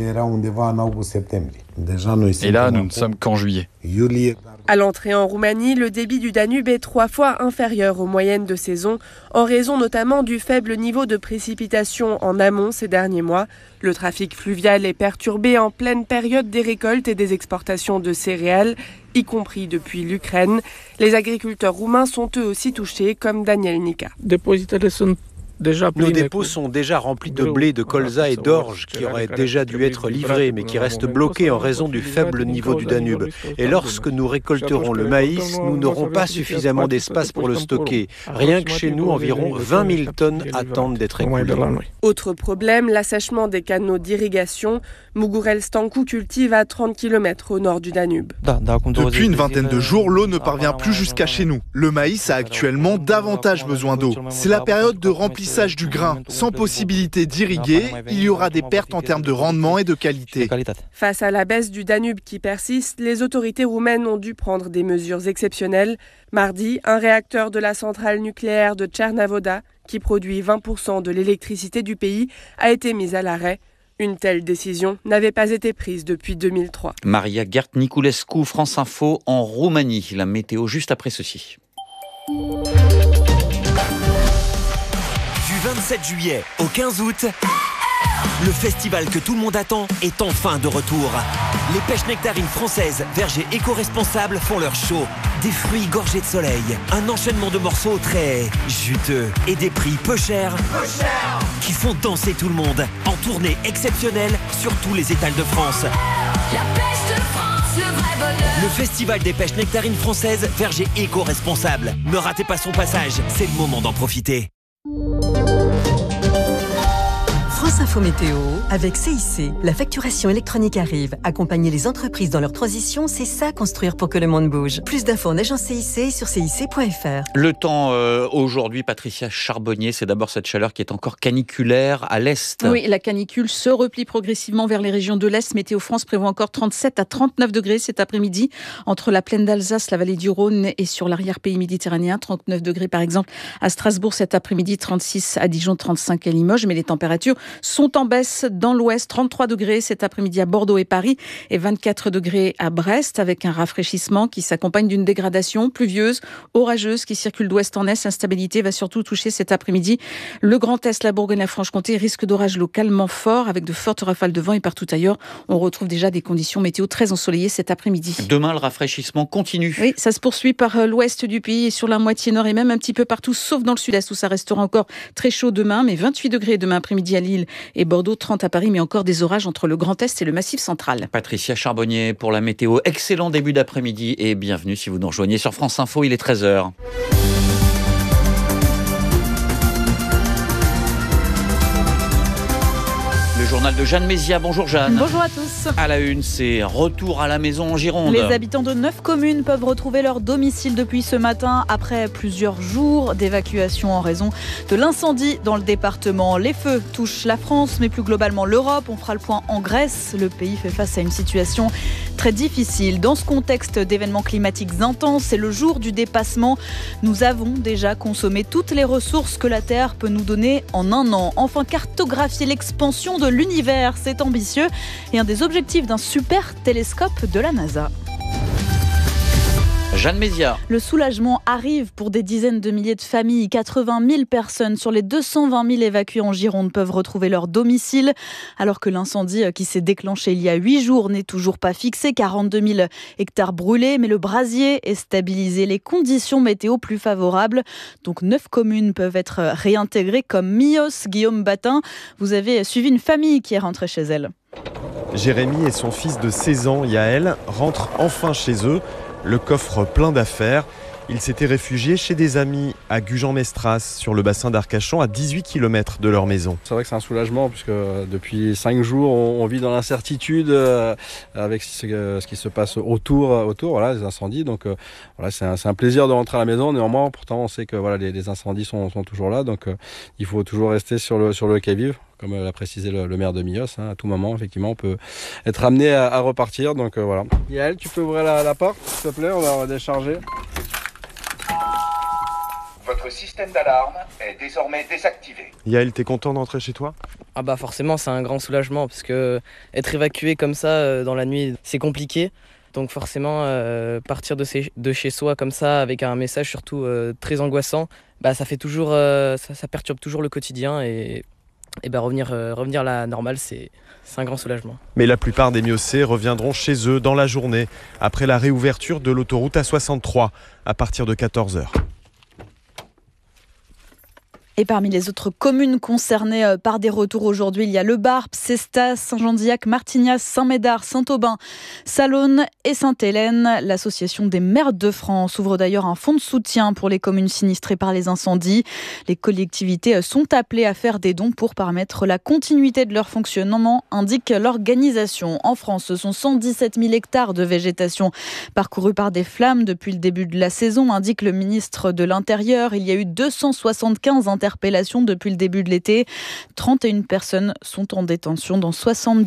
Speaker 20: Et là, nous ne sommes qu'en juillet.
Speaker 19: À l'entrée en Roumanie, le débit du Danube est 3 fois inférieur aux moyennes de saison, en raison notamment du faible niveau de précipitation en amont ces derniers mois. Le trafic fluvial est perturbé en pleine période des récoltes et des exportations de céréales, y compris depuis l'Ukraine. Les agriculteurs roumains sont eux aussi touchés, comme Daniel Nica.
Speaker 21: Nos dépôts sont déjà remplis de blé, de colza et d'orge qui auraient déjà dû être livrés mais qui restent bloqués en raison du faible niveau du Danube. Et lorsque nous récolterons le maïs, nous n'aurons pas suffisamment d'espace pour le stocker. Rien que chez nous, environ 20 000 tonnes attendent d'être écoulées.
Speaker 19: Autre problème, l'assèchement des canaux d'irrigation. Mugurel Stancu cultive à 30 km au nord du Danube.
Speaker 22: Depuis une vingtaine de jours, l'eau ne parvient plus jusqu'à chez nous. Le maïs a actuellement davantage besoin d'eau. C'est la période de remplissage du grain. Sans possibilité d'irriguer, il y aura des pertes en termes de rendement et de qualité.
Speaker 19: Face à la baisse du Danube qui persiste, les autorités roumaines ont dû prendre des mesures exceptionnelles. Mardi, un réacteur de la centrale nucléaire de Cernavoda, qui produit 20% de l'électricité du pays, a été mis à l'arrêt. Une telle décision n'avait pas été prise depuis 2003.
Speaker 7: Maria Gert-Niculescu, France Info en Roumanie. La météo juste après ceci.
Speaker 23: Du 27 juillet au 15 août, le festival que tout le monde attend est enfin de retour. Les pêches nectarines françaises, vergers éco-responsables font leur show. Des fruits gorgés de soleil, un enchaînement de morceaux très juteux et des prix peu chers qui font danser tout le monde en tournée exceptionnelle sur tous les étals de France.
Speaker 24: La pêche de France, le vrai bonheur.
Speaker 23: Le festival des pêches nectarines françaises, vergers éco-responsables. Ne ratez pas son passage, c'est le moment d'en profiter.
Speaker 8: France Info Météo, avec CIC, la facturation électronique arrive. Accompagner les entreprises dans leur transition, c'est ça construire pour que le monde bouge. Plus d'infos en agence CIC sur cic.fr.
Speaker 7: Le temps aujourd'hui, Patricia Charbonnier, c'est d'abord cette chaleur qui est encore caniculaire à l'est.
Speaker 9: Oui, la canicule se replie progressivement vers les régions de l'est. Météo France prévoit encore 37 à 39 degrés cet après-midi entre la plaine d'Alsace, la vallée du Rhône et sur l'arrière-pays méditerranéen. 39 degrés par exemple à Strasbourg cet après-midi, 36 à Dijon, 35 à Limoges. Mais les températures sont en baisse dans l'ouest, 33 degrés cet après-midi à Bordeaux et Paris et 24 degrés à Brest, avec un rafraîchissement qui s'accompagne d'une dégradation pluvieuse, orageuse qui circule d'ouest en est. L'instabilité va surtout toucher cet après-midi le Grand Est, la Bourgogne, la Franche-Comté. Risque d'orage localement fort avec de fortes rafales de vent et partout ailleurs. On retrouve déjà des conditions météo très ensoleillées cet après-midi.
Speaker 7: Demain, le rafraîchissement continue.
Speaker 9: Oui, ça se poursuit par l'ouest du pays et sur la moitié nord et même un petit peu partout, sauf dans le sud-est où ça restera encore très chaud demain, mais 28 degrés demain après-midi à Lille et Bordeaux, 30 à Paris, mais encore des orages entre le Grand Est et le Massif central.
Speaker 7: Patricia Charbonnier pour la météo. Excellent début d'après-midi et bienvenue si vous nous rejoignez sur France Info, il est 13h. Le journal de Jeanne Mézia. Bonjour Jeanne.
Speaker 10: Bonjour à tous.
Speaker 7: À la une, c'est retour à la maison en Gironde.
Speaker 10: Les habitants de 9 communes peuvent retrouver leur domicile depuis ce matin après plusieurs jours d'évacuation en raison de l'incendie dans le département. Les feux touchent la France, mais plus globalement l'Europe. On fera le point en Grèce. Le pays fait face à une situation très difficile. Dans ce contexte d'événements climatiques intenses, c'est le jour du dépassement. Nous avons déjà consommé toutes les ressources que la Terre peut nous donner en un an. Enfin, cartographier l'expansion de l'univers, c'est ambitieux et un des objectifs d'un super télescope de la NASA.
Speaker 7: Jeanne Mézia.
Speaker 2: Le soulagement arrive pour des dizaines de milliers de familles. 80 000 personnes sur les 220 000 évacués en Gironde peuvent retrouver leur domicile. Alors que l'incendie qui s'est déclenché il y a 8 jours n'est toujours pas fixé. 42 000 hectares brûlés, mais le brasier est stabilisé. Les conditions météo plus favorables. Donc 9 communes peuvent être réintégrées comme Millos. Guillaume Batin, vous avez suivi une famille qui est rentrée chez elle.
Speaker 3: Jérémy et son fils de 16 ans, Yaël, rentrent enfin chez eux. Le coffre plein d'affaires. Ils s'étaient réfugiés chez des amis à Gujan-Mestras, sur le bassin d'Arcachon, à 18 km de leur maison.
Speaker 4: C'est vrai que c'est un soulagement, puisque depuis 5 jours, on vit dans l'incertitude avec ce qui se passe autour voilà, des incendies. Donc voilà, c'est un plaisir de rentrer à la maison. Néanmoins, pourtant, on sait que voilà, les incendies sont toujours là. Donc il faut toujours rester sur le qui-vive. Comme l'a précisé le maire de Millos, à tout moment, effectivement, on peut être amené à repartir. Donc voilà. Yael, tu peux ouvrir la porte, s'il te plaît, on va décharger.
Speaker 5: Votre système d'alarme est désormais désactivé.
Speaker 3: Yael, t'es content d'entrer chez toi ?
Speaker 25: Ah bah forcément, c'est un grand soulagement, parce que être évacué comme ça dans la nuit, c'est compliqué. Donc forcément, partir de chez soi comme ça, avec un message surtout très angoissant, bah ça fait toujours, ça perturbe toujours le quotidien et revenir à la normale, c'est un grand soulagement.
Speaker 3: Mais la plupart des Miossais reviendront chez eux dans la journée, après la réouverture de l'autoroute A63, à partir de 14h.
Speaker 2: Et parmi les autres communes concernées par des retours aujourd'hui, il y a Le Barp, Cestas, Saint-Jean-d'Illac, Martignas, Saint-Médard, Saint-Aubin, Salonne et Sainte-Hélène. L'Association des maires de France ouvre d'ailleurs un fonds de soutien pour les communes sinistrées par les incendies. Les collectivités sont appelées à faire des dons pour permettre la continuité de leur fonctionnement, indique l'organisation. En France, ce sont 117 000 hectares de végétation parcourus par des flammes depuis le début de la saison, indique le ministre de l'Intérieur. Il y a eu 275 interpellations depuis le début de l'été. 31 personnes sont en détention. Dans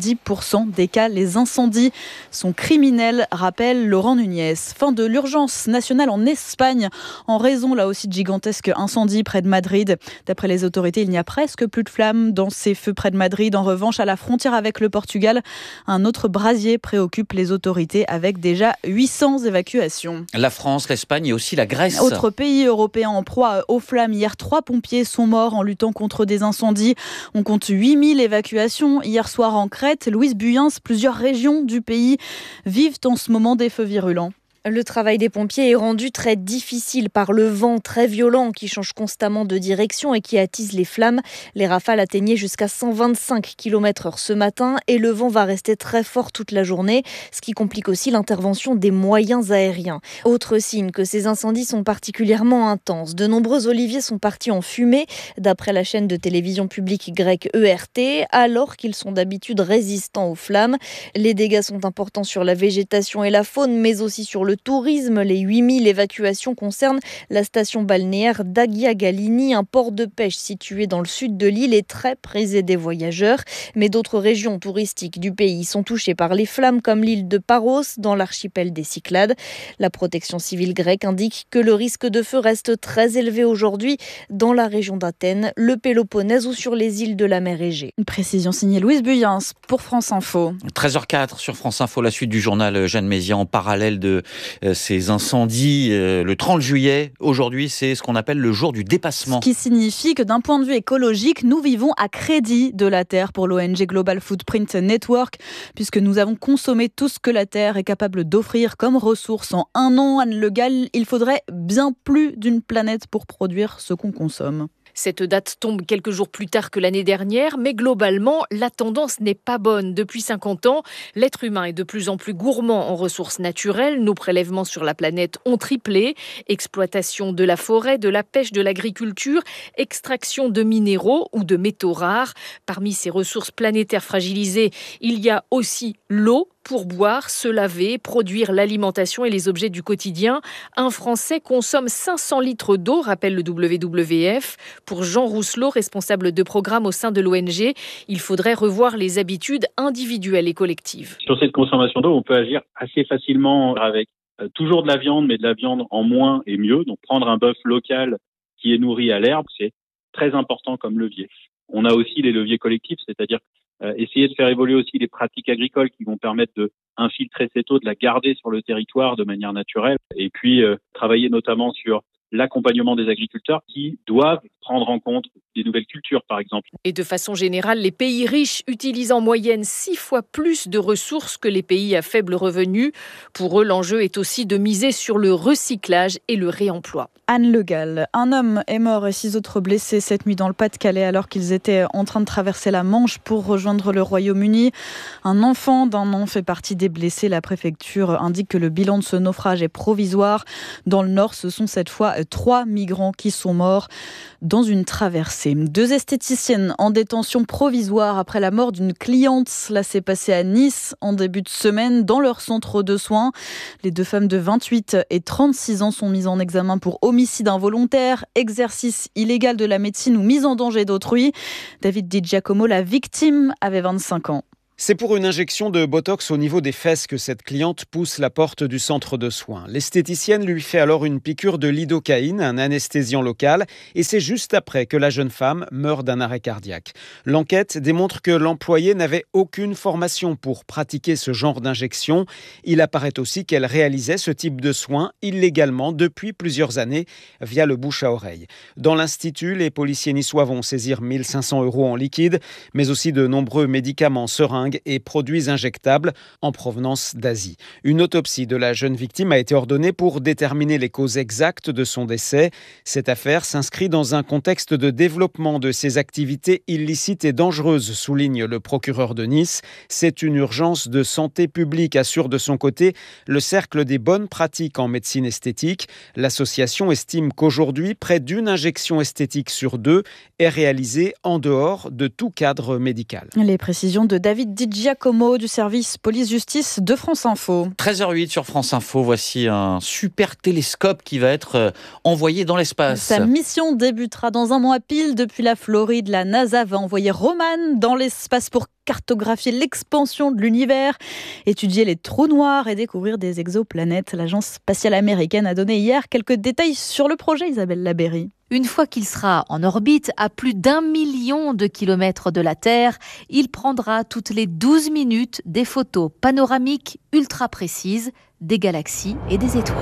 Speaker 2: 70% des cas, les incendies sont criminels, rappelle Laurent Nunez. Fin de l'urgence nationale en Espagne, en raison là aussi de gigantesques incendies près de Madrid. D'après les autorités, il n'y a presque plus de flammes dans ces feux près de Madrid. En revanche, à la frontière avec le Portugal, un autre brasier préoccupe les autorités avec déjà 800 évacuations.
Speaker 7: La France, l'Espagne et aussi la Grèce.
Speaker 2: Autre pays européen en proie aux flammes. Hier, 3 pompiers sont morts en luttant contre des incendies. On compte 8000 évacuations hier soir en Crète. Louise Buyens, plusieurs régions du pays vivent en ce moment des feux virulents.
Speaker 10: Le travail des pompiers est rendu très difficile par le vent très violent qui change constamment de direction et qui attise les flammes. Les rafales atteignaient jusqu'à 125 km/h ce matin et le vent va rester très fort toute la journée, ce qui complique aussi l'intervention des moyens aériens. Autre signe que ces incendies sont particulièrement intenses. De nombreux oliviers sont partis en fumée, d'après la chaîne de télévision publique grecque ERT, alors qu'ils sont d'habitude résistants aux flammes. Les dégâts sont importants sur la végétation et la faune, mais aussi sur le tourisme. Les 8000 évacuations concernent la station balnéaire d'Agia Galini, un port de pêche situé dans le sud de l'île et très prisé des voyageurs. Mais d'autres régions touristiques du pays sont touchées par les flammes, comme l'île de Paros, dans l'archipel des Cyclades. La protection civile grecque indique que le risque de feu reste très élevé aujourd'hui dans la région d'Athènes, le Péloponnèse ou sur les îles de la mer Égée.
Speaker 2: Une précision signée Louise Buyens pour France Info.
Speaker 7: 13h04 sur France Info, la suite du journal Jeanne Mézia en parallèle de ces incendies. Le 30 juillet, aujourd'hui, c'est ce qu'on appelle le jour du dépassement.
Speaker 2: Ce qui signifie que d'un point de vue écologique, nous vivons à crédit de la Terre pour l'ONG Global Footprint Network, puisque nous avons consommé tout ce que la Terre est capable d'offrir comme ressources en un an. Anne Le Gall, il faudrait bien plus d'une planète pour produire ce qu'on consomme.
Speaker 26: Cette date tombe quelques jours plus tard que l'année dernière, mais globalement, la tendance n'est pas bonne. Depuis 50 ans, l'être humain est de plus en plus gourmand en ressources naturelles. Nos prélèvements sur la planète ont triplé. Exploitation de la forêt, de la pêche, de l'agriculture, extraction de minéraux ou de métaux rares. Parmi ces ressources planétaires fragilisées, il y a aussi l'eau. Pour boire, se laver, produire l'alimentation et les objets du quotidien, un Français consomme 500 litres d'eau, rappelle le WWF. Pour Jean Rousselot, responsable de programme au sein de l'ONG, il faudrait revoir les habitudes individuelles et collectives.
Speaker 27: Sur cette consommation d'eau, on peut agir assez facilement avec toujours de la viande, mais de la viande en moins et mieux. Donc prendre un bœuf local qui est nourri à l'herbe, c'est très important comme levier. On a aussi les leviers collectifs, c'est-à-dire essayer de faire évoluer aussi les pratiques agricoles qui vont permettre de infiltrer cette eau, de la garder sur le territoire de manière naturelle. Et puis, travailler notamment sur l'accompagnement des agriculteurs qui doivent prendre en compte des nouvelles cultures, par exemple.
Speaker 26: Et de façon générale, les pays riches utilisent en moyenne 6 fois plus de ressources que les pays à faible revenu. Pour eux, l'enjeu est aussi de miser sur le recyclage et le réemploi.
Speaker 2: Anne Le Gall, un homme est mort et 6 autres blessés cette nuit dans le Pas-de-Calais alors qu'ils étaient en train de traverser la Manche pour rejoindre le Royaume-Uni. Un enfant d'un an fait partie des blessés. La préfecture indique que le bilan de ce naufrage est provisoire. Dans le Nord, ce sont cette fois 3 migrants qui sont morts dans une traversée. 2 esthéticiennes en détention provisoire après la mort d'une cliente. Cela s'est passé à Nice en début de semaine dans leur centre de soins. Les 2 femmes de 28 et 36 ans sont mises en examen pour homicide involontaire, exercice illégal de la médecine ou mise en danger d'autrui. David Di Giacomo, la victime, avait 25 ans.
Speaker 1: C'est pour une injection de botox au niveau des fesses que cette cliente pousse la porte du centre de soins. L'esthéticienne lui fait alors une piqûre de lidocaïne, un anesthésiant local, et c'est juste après que la jeune femme meurt d'un arrêt cardiaque. L'enquête démontre que l'employé n'avait aucune formation pour pratiquer ce genre d'injection. Il apparaît aussi qu'elle réalisait ce type de soins illégalement depuis plusieurs années via le bouche à oreille. Dans l'institut, les policiers niçois vont saisir 1 500 € en liquide, mais aussi de nombreux médicaments, seringues et produits injectables en provenance d'Asie. Une autopsie de la jeune victime a été ordonnée pour déterminer les causes exactes de son décès. Cette affaire s'inscrit dans un contexte de développement de ces activités illicites et dangereuses, souligne le procureur de Nice. C'est une urgence de santé publique, assure de son côté le Cercle des bonnes pratiques en médecine esthétique. L'association estime qu'aujourd'hui, près d'une injection esthétique sur 2 est réalisée en dehors de tout cadre médical.
Speaker 2: Les précisions de David Di Giacomo du service police-justice de France Info.
Speaker 7: 13h08 sur France Info, voici un super télescope qui va être envoyé dans l'espace.
Speaker 2: Sa mission débutera dans un mois pile. Depuis la Floride, la NASA va envoyer Roman dans l'espace pour cartographier l'expansion de l'univers, étudier les trous noirs et découvrir des exoplanètes. L'agence spatiale américaine a donné hier quelques détails sur le projet, Isabelle Labéry.
Speaker 6: Une fois qu'il sera en orbite, à plus d'1 million de kilomètres de la Terre, il prendra toutes les 12 minutes des photos panoramiques ultra précises des galaxies et des étoiles.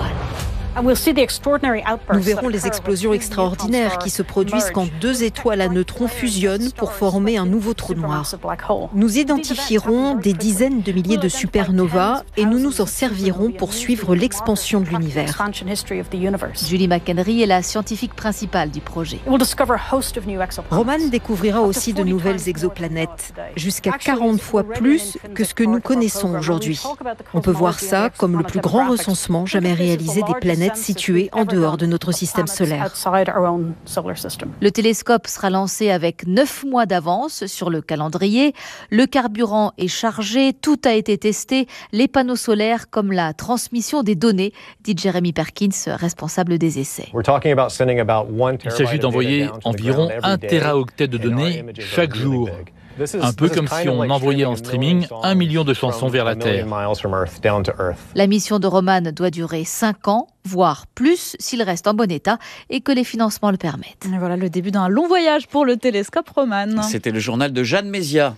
Speaker 11: Nous verrons les explosions extraordinaires qui se produisent quand 2 étoiles à neutrons fusionnent pour former un nouveau trou noir. Nous identifierons des dizaines de milliers de supernovas et nous nous en servirons pour suivre l'expansion de l'univers.
Speaker 6: Julie McHenry est la scientifique principale du projet.
Speaker 11: Roman découvrira aussi de nouvelles exoplanètes, jusqu'à 40 fois plus que ce que nous connaissons aujourd'hui. On peut voir ça comme le plus grand recensement jamais réalisé des planètes situées en dehors de notre système solaire.
Speaker 6: Le télescope sera lancé avec 9 mois d'avance sur le calendrier. Le carburant est chargé, tout a été testé, les panneaux solaires comme la transmission des données, dit Jeremy Perkins, responsable des essais.
Speaker 13: Il s'agit d'envoyer environ 1 téraoctet de données chaque jour. Un peu comme si on envoyait en streaming 1 million de chansons vers la Terre.
Speaker 6: La mission de Roman doit durer 5 ans, voire plus, s'il reste en bon état et que les financements le permettent.
Speaker 2: Et voilà le début d'un long voyage pour le télescope Roman.
Speaker 7: C'était le journal de Jeanne Mézia.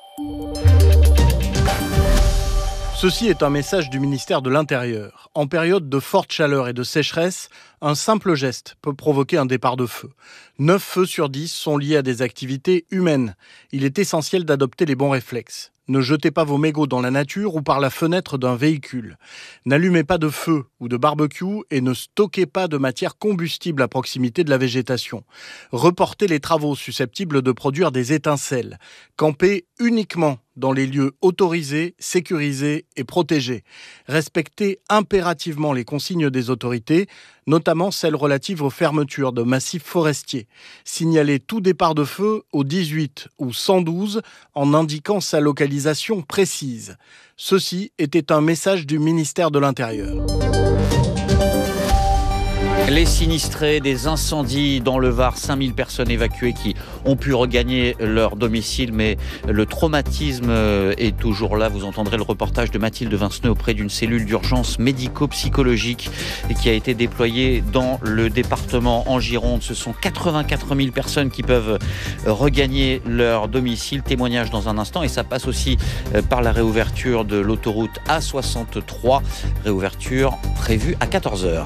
Speaker 14: Ceci est un message du ministère de l'Intérieur. En période de forte chaleur et de sécheresse, un simple geste peut provoquer un départ de feu. 9 feux sur 10 sont liés à des activités humaines. Il est essentiel d'adopter les bons réflexes. Ne jetez pas vos mégots dans la nature ou par la fenêtre d'un véhicule. N'allumez pas de feu ou de barbecue et ne stockez pas de matière combustible à proximité de la végétation. Reportez les travaux susceptibles de produire des étincelles. Campez uniquement dans les lieux autorisés, sécurisés et protégés. Respectez impérativement les consignes des autorités, notamment celles relatives aux fermetures de massifs forestiers. Signalez tout départ de feu au 18 ou 112 en indiquant sa localisation précise. Ceci était un message du ministère de l'Intérieur.
Speaker 7: Les sinistrés des incendies dans le Var, 5000 personnes évacuées qui ont pu regagner leur domicile, mais le traumatisme est toujours là. Vous entendrez le reportage de Mathilde Vinceneux auprès d'une cellule d'urgence médico-psychologique qui a été déployée dans le département en Gironde. Ce sont 84 000 personnes qui peuvent regagner leur domicile. Témoignage dans un instant, et ça passe aussi par la réouverture de l'autoroute A63, réouverture prévue à 14h.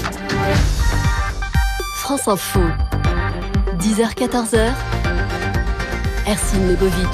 Speaker 24: France Info, 10h-14h, Ercine Lebovic.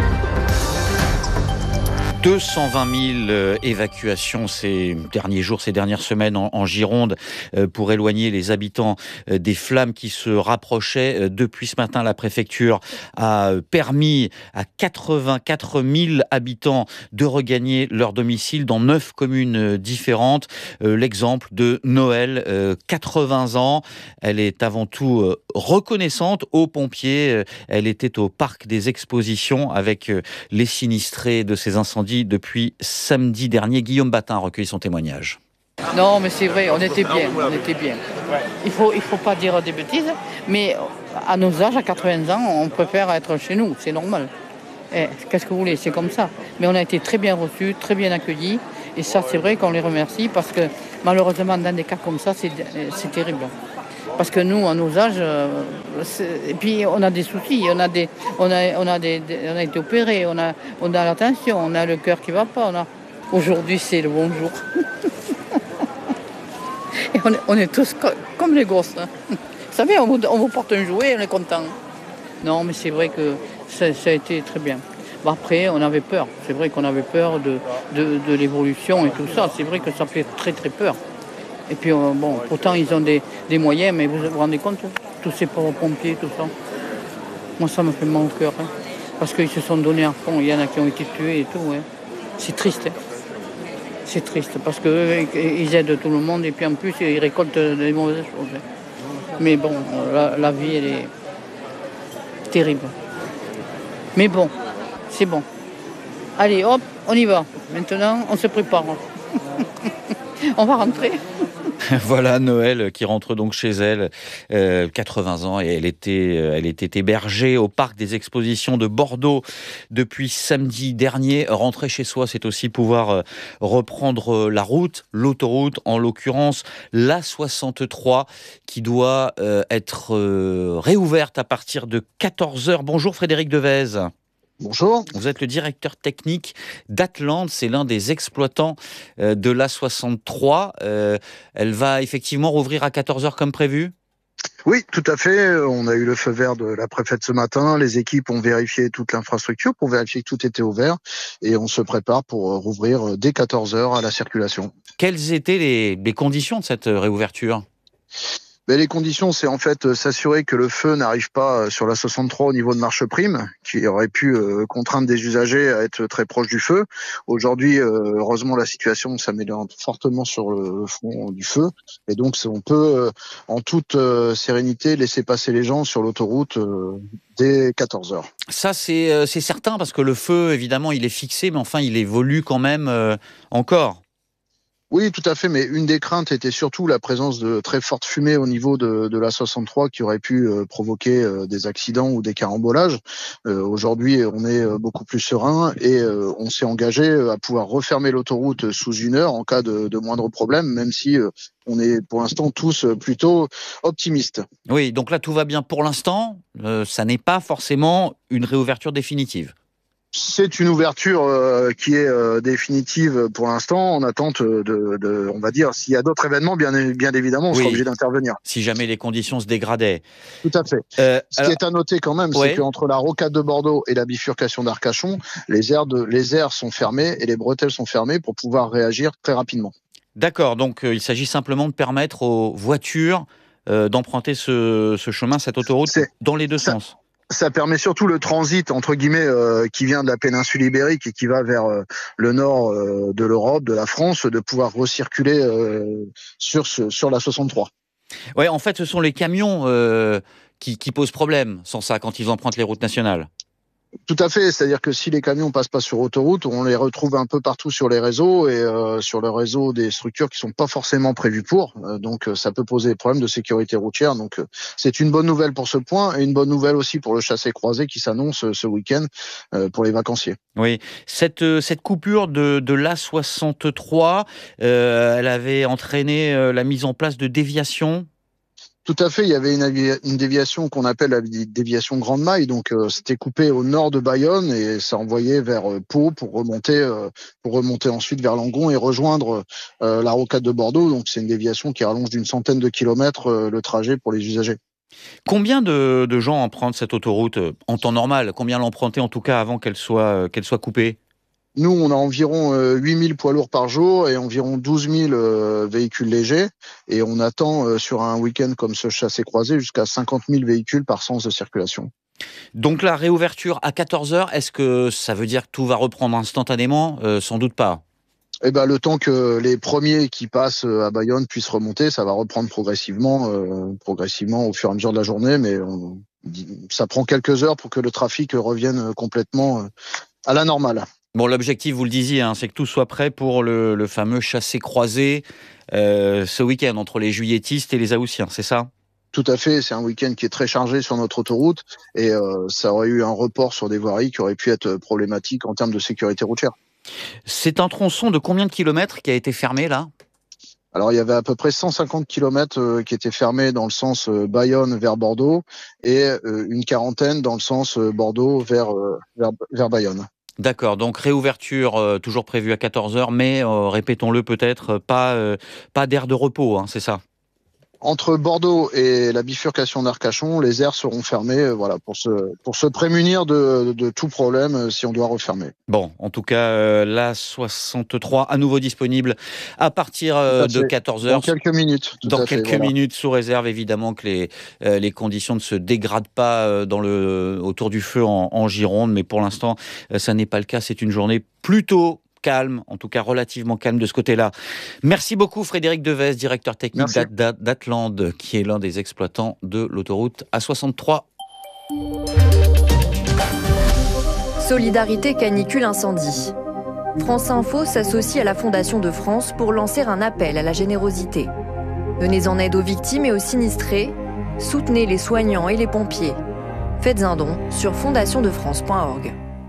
Speaker 7: 220 000 évacuations ces derniers jours, ces dernières semaines en Gironde pour éloigner les habitants des flammes qui se rapprochaient. Depuis ce matin, la préfecture a permis à 84 000 habitants de regagner leur domicile dans 9 communes différentes. L'exemple de Noël, 80 ans. Elle est avant tout reconnaissante aux pompiers. Elle était au parc des expositions avec les sinistrés de ces incendies depuis samedi dernier. Guillaume Batin recueille son témoignage.
Speaker 12: Non, mais c'est vrai, on était bien. Il faut pas dire des bêtises, mais à nos âges, à 80 ans, on préfère être chez nous, c'est normal. Qu'est-ce que vous voulez, c'est comme ça. Mais on a été très bien reçus, très bien accueillis, et ça, c'est vrai qu'on les remercie, parce que malheureusement, dans des cas comme ça, c'est terrible. Parce que nous, à nos âges, et puis on a des soucis, on a été opérés, on a la tension, on a le cœur qui va pas. Aujourd'hui, c'est le bon jour. Et on est tous comme les gosses. Hein. Vous savez, on vous porte un jouet, on est content. Non, mais c'est vrai que ça a été très bien. Bon, après, on avait peur. C'est vrai qu'on avait peur de l'évolution et tout ça. C'est vrai que ça fait très très peur. Et puis, bon, pourtant, ils ont des moyens, mais vous vous rendez compte, tous ces pauvres pompiers, tout ça. Moi, ça me fait mal au cœur, hein, parce qu'ils se sont donnés à fond. Il y en a qui ont été tués et tout. Hein. C'est triste. Hein. C'est triste, parce qu'ils aident tout le monde, et puis en plus, ils récoltent des mauvaises choses. Hein. Mais bon, la vie, elle est terrible. Mais bon, c'est bon. Allez, hop, on y va. Maintenant, on se prépare. On va rentrer.
Speaker 7: Voilà Noël qui rentre donc chez elle, 80 ans, et elle était hébergée au parc des expositions de Bordeaux depuis samedi dernier. Rentrer chez soi, c'est aussi pouvoir reprendre la route, l'autoroute, en l'occurrence l'A63, qui doit être réouverte à partir de 14h. Bonjour Frédéric Devez.
Speaker 15: Bonjour.
Speaker 7: Vous êtes le directeur technique d'Atlante, c'est l'un des exploitants de l'A63. Elle va effectivement rouvrir à 14h comme prévu ?
Speaker 15: Oui, tout à fait. On a eu le feu vert de la préfète ce matin. Les équipes ont vérifié toute l'infrastructure pour vérifier que tout était ouvert. Et on se prépare pour rouvrir dès 14h à la circulation.
Speaker 7: Quelles étaient les conditions de cette réouverture ?
Speaker 15: Mais les conditions, c'est en fait s'assurer que le feu n'arrive pas sur la 63 au niveau de Marche Prime, qui aurait pu contraindre des usagers à être très proches du feu. Aujourd'hui, heureusement, la situation s'améliore fortement sur le front du feu. Et donc, on peut, en toute sérénité, laisser passer les gens sur l'autoroute dès 14h.
Speaker 7: Ça, c'est certain, parce que le feu, évidemment, il est fixé, mais enfin, il évolue quand même encore.
Speaker 15: Oui, tout à fait, mais une des craintes était surtout la présence de très fortes fumées au niveau de la 63 qui aurait pu provoquer des accidents ou des carambolages. Aujourd'hui, on est beaucoup plus serein et on s'est engagé à pouvoir refermer l'autoroute sous 1 heure en cas de moindre problème, même si on est pour l'instant tous plutôt optimistes.
Speaker 7: Oui, donc là tout va bien pour l'instant, ça n'est pas forcément une réouverture définitive.
Speaker 15: C'est une ouverture qui est définitive pour l'instant, en attente on va dire, s'il y a d'autres événements, bien évidemment, on sera obligé d'intervenir.
Speaker 7: Si jamais les conditions se dégradaient.
Speaker 15: Tout à fait. Ce qui est à noter quand même, c'est qu'entre la rocade de Bordeaux et la bifurcation d'Arcachon, les aires sont fermées et les bretelles sont fermées pour pouvoir réagir très rapidement.
Speaker 7: D'accord, donc il s'agit simplement de permettre aux voitures d'emprunter ce chemin, cette autoroute, dans les deux sens.
Speaker 15: Ça permet surtout le transit, entre guillemets, qui vient de la péninsule ibérique et qui va vers le nord de l'Europe, de la France, de pouvoir recirculer sur la 63.
Speaker 7: Ouais, en fait, ce sont les camions qui posent problème sans ça, quand ils empruntent les routes nationales.
Speaker 15: Tout à fait, c'est-à-dire que si les camions passent pas sur autoroute, on les retrouve un peu partout sur les réseaux et sur le réseau des structures qui sont pas forcément prévues pour. Donc ça peut poser des problèmes de sécurité routière. Donc c'est une bonne nouvelle pour ce point et une bonne nouvelle aussi pour le chassé-croisé qui s'annonce ce week-end pour les vacanciers.
Speaker 7: Oui, cette coupure de l'A63, elle avait entraîné la mise en place de déviations.
Speaker 15: Tout à fait, il y avait une déviation qu'on appelle la déviation Grande Maille, donc c'était coupé au nord de Bayonne et ça envoyait vers Pau pour remonter ensuite vers Langon et rejoindre la rocade de Bordeaux. Donc c'est une déviation qui rallonge d'une centaine de kilomètres le trajet pour les usagers.
Speaker 7: Combien de gens empruntent cette autoroute en temps normal? Combien l'empruntaient en tout cas avant qu'elle soit coupée?
Speaker 15: Nous, on a environ 8000 poids lourds par jour et environ 12 000 véhicules légers. Et on attend sur un week-end comme ce chassé-croisé jusqu'à 50 000 véhicules par sens de circulation.
Speaker 7: Donc la réouverture à 14h, est-ce que ça veut dire que tout va reprendre instantanément? Sans doute pas.
Speaker 15: Eh ben, le temps que les premiers qui passent à Bayonne puissent remonter, ça va reprendre progressivement au fur et à mesure de la journée. Mais ça prend quelques heures pour que le trafic revienne complètement à la normale.
Speaker 7: Bon, l'objectif, vous le disiez, c'est que tout soit prêt pour le fameux chassé-croisé ce week-end entre les juilletistes et les Haussiens, c'est ça?
Speaker 15: Tout à fait, c'est un week-end qui est très chargé sur notre autoroute et ça aurait eu un report sur des voiries qui aurait pu être problématique en termes de sécurité routière.
Speaker 7: C'est un tronçon de combien de kilomètres qui a été fermé là?
Speaker 15: Alors il y avait à peu près 150 kilomètres qui étaient fermés dans le sens Bayonne vers Bordeaux et une quarantaine dans le sens Bordeaux vers Bayonne.
Speaker 7: D'accord, donc réouverture toujours prévue à 14h, mais répétons-le peut-être, pas d'aire de repos, c'est ça?
Speaker 15: Entre Bordeaux et la bifurcation d'Arcachon, les aires seront fermées pour se prémunir de tout problème si on doit refermer.
Speaker 7: Bon, en tout cas, l'A63 à nouveau disponible à partir de 14h.
Speaker 15: Dans quelques minutes.
Speaker 7: Dans quelques minutes, sous réserve évidemment que les conditions ne se dégradent pas autour du feu en Gironde, mais pour l'instant, ça n'est pas le cas. C'est une journée plutôt calme, en tout cas relativement calme de ce côté-là. Merci beaucoup Frédéric Devez, directeur technique d'Atland, qui est l'un des exploitants de l'autoroute A63.
Speaker 16: Solidarité canicule incendie. France Info s'associe à la Fondation de France pour lancer un appel à la générosité. Venez en aide aux victimes et aux sinistrés. Soutenez les soignants et les pompiers. Faites un don sur fondationdefrance.org.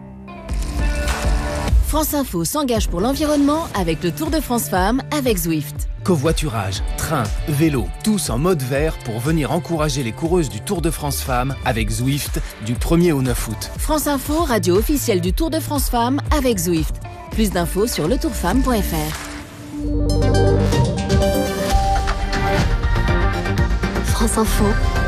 Speaker 24: France Info s'engage pour l'environnement avec le Tour de France Femmes avec Zwift.
Speaker 17: Covoiturage, train, vélo, tous en mode vert pour venir encourager les coureuses du Tour de France Femmes avec Zwift du 1er au 9 août.
Speaker 24: France Info, radio officielle du Tour de France Femmes avec Zwift. Plus d'infos sur letourfemme.fr. France Info,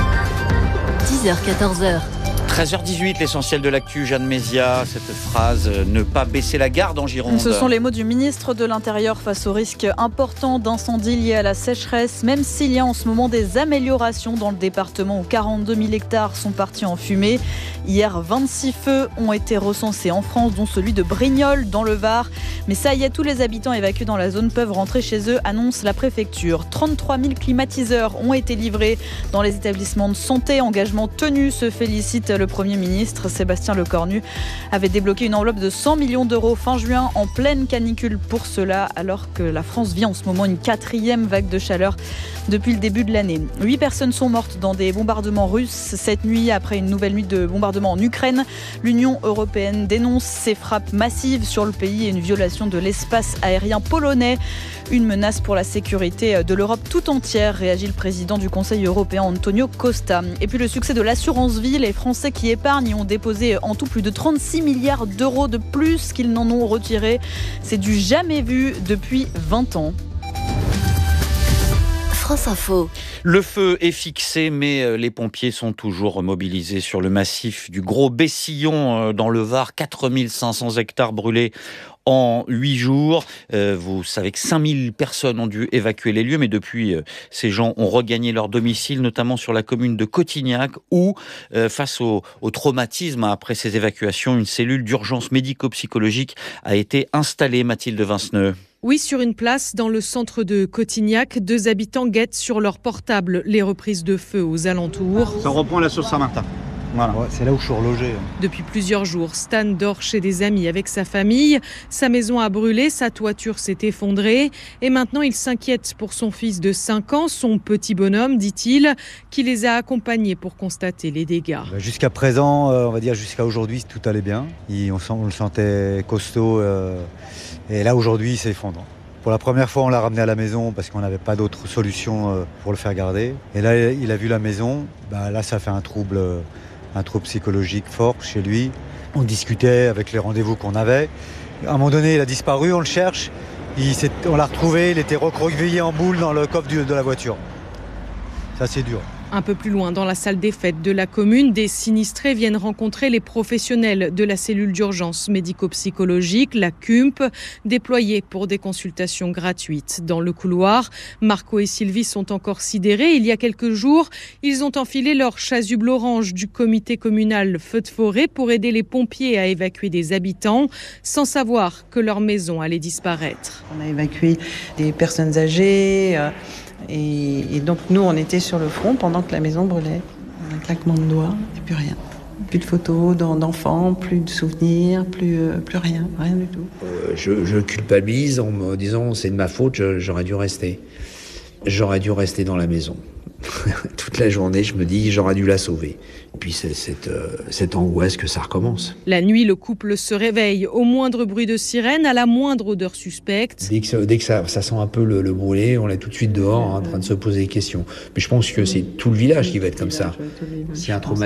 Speaker 24: 10h-14h.
Speaker 7: 13h18, l'essentiel de l'actu, Jeanne Mézia, cette phrase « ne pas baisser la garde en Gironde ».
Speaker 2: Ce sont les mots du ministre de l'Intérieur face au risque important d'incendie lié à la sécheresse, même s'il y a en ce moment des améliorations dans le département où 42 000 hectares sont partis en fumée. Hier, 26 feux ont été recensés en France, dont celui de Brignoles dans le Var. Mais ça y est, tous les habitants évacués dans la zone peuvent rentrer chez eux, annonce la préfecture. 33 000 climatiseurs ont été livrés dans les établissements de santé. Engagement tenu, se félicite le Premier ministre. Sébastien Lecornu avait débloqué une enveloppe de 100 millions d'euros fin juin en pleine canicule pour cela, alors que la France vit en ce moment une 4e vague de chaleur depuis le début de l'année. 8 personnes sont mortes dans des bombardements russes cette nuit après une nouvelle nuit de bombardements en Ukraine. L'Union européenne dénonce ces frappes massives sur le pays et une violation de l'espace aérien polonais. Une menace pour la sécurité de l'Europe tout entière, réagit le président du Conseil européen Antonio Costa. Et puis le succès de l'assurance vie, les Français qui épargnent ont déposé en tout plus de 36 milliards d'euros de plus qu'ils n'en ont retiré. C'est du jamais vu depuis 20 ans.
Speaker 24: France Info.
Speaker 7: Le feu est fixé, mais les pompiers sont toujours mobilisés sur le massif du Gros Bessillon dans le Var. 4500 hectares brûlés en 8 jours. Vous savez que 5000 personnes ont dû évacuer les lieux, mais depuis, ces gens ont regagné leur domicile, notamment sur la commune de Cotignac, où, face au traumatisme après ces évacuations, une cellule d'urgence médico-psychologique a été installée, Mathilde Vinceneux.
Speaker 18: Oui, sur une place dans le centre de Cotignac, 2 habitants guettent sur leur portable les reprises de feu aux alentours.
Speaker 19: Ça reprend la Saint-Martin.
Speaker 8: Voilà. Ouais, c'est là où je suis relogé.
Speaker 18: Depuis plusieurs jours, Stan dort chez des amis avec sa famille. Sa maison a brûlé, sa toiture s'est effondrée. Et maintenant, il s'inquiète pour son fils de 5 ans, son petit bonhomme, dit-il, qui les a accompagnés pour constater les dégâts.
Speaker 8: Jusqu'à présent, on va dire jusqu'à aujourd'hui, tout allait bien. On le sentait costaud. Et là, aujourd'hui, il s'effondre. Pour la première fois, on l'a ramené à la maison parce qu'on n'avait pas d'autre solution pour le faire garder. Et là, il a vu la maison. Là, ça fait un trouble psychologique fort chez lui. On discutait avec les rendez-vous qu'on avait. À un moment donné, il a disparu, on le cherche. On l'a retrouvé, il était recroquevillé en boule dans le coffre de la voiture. Ça, c'est dur.
Speaker 18: Un peu plus loin, dans la salle des fêtes de la commune, des sinistrés viennent rencontrer les professionnels de la cellule d'urgence médico-psychologique, la CUMP, déployée pour des consultations gratuites. Dans le couloir, Marco et Sylvie sont encore sidérés. Il y a quelques jours, ils ont enfilé leur chasuble orange du comité communal Feux de forêt pour aider les pompiers à évacuer des habitants, sans savoir que leur maison allait disparaître.
Speaker 9: On a évacué des personnes âgées. Et donc nous, on était sur le front pendant que la maison brûlait. Un claquement de doigts et plus rien. Plus de photos d'enfants, plus de souvenirs, plus rien du tout.
Speaker 19: Je culpabilise en me disant c'est de ma faute, j'aurais dû rester. J'aurais dû rester dans la maison. Toute la journée, je me dis j'aurais dû la sauver. Et puis c'est cette angoisse que ça recommence.
Speaker 18: La nuit, le couple se réveille au moindre bruit de sirène, à la moindre odeur suspecte.
Speaker 19: Dès que ça sent un peu le brûlé, on est tout de suite dehors en train de se poser des questions. Mais je pense que c'est tout le village qui va être comme ça. C'est un traumatisme.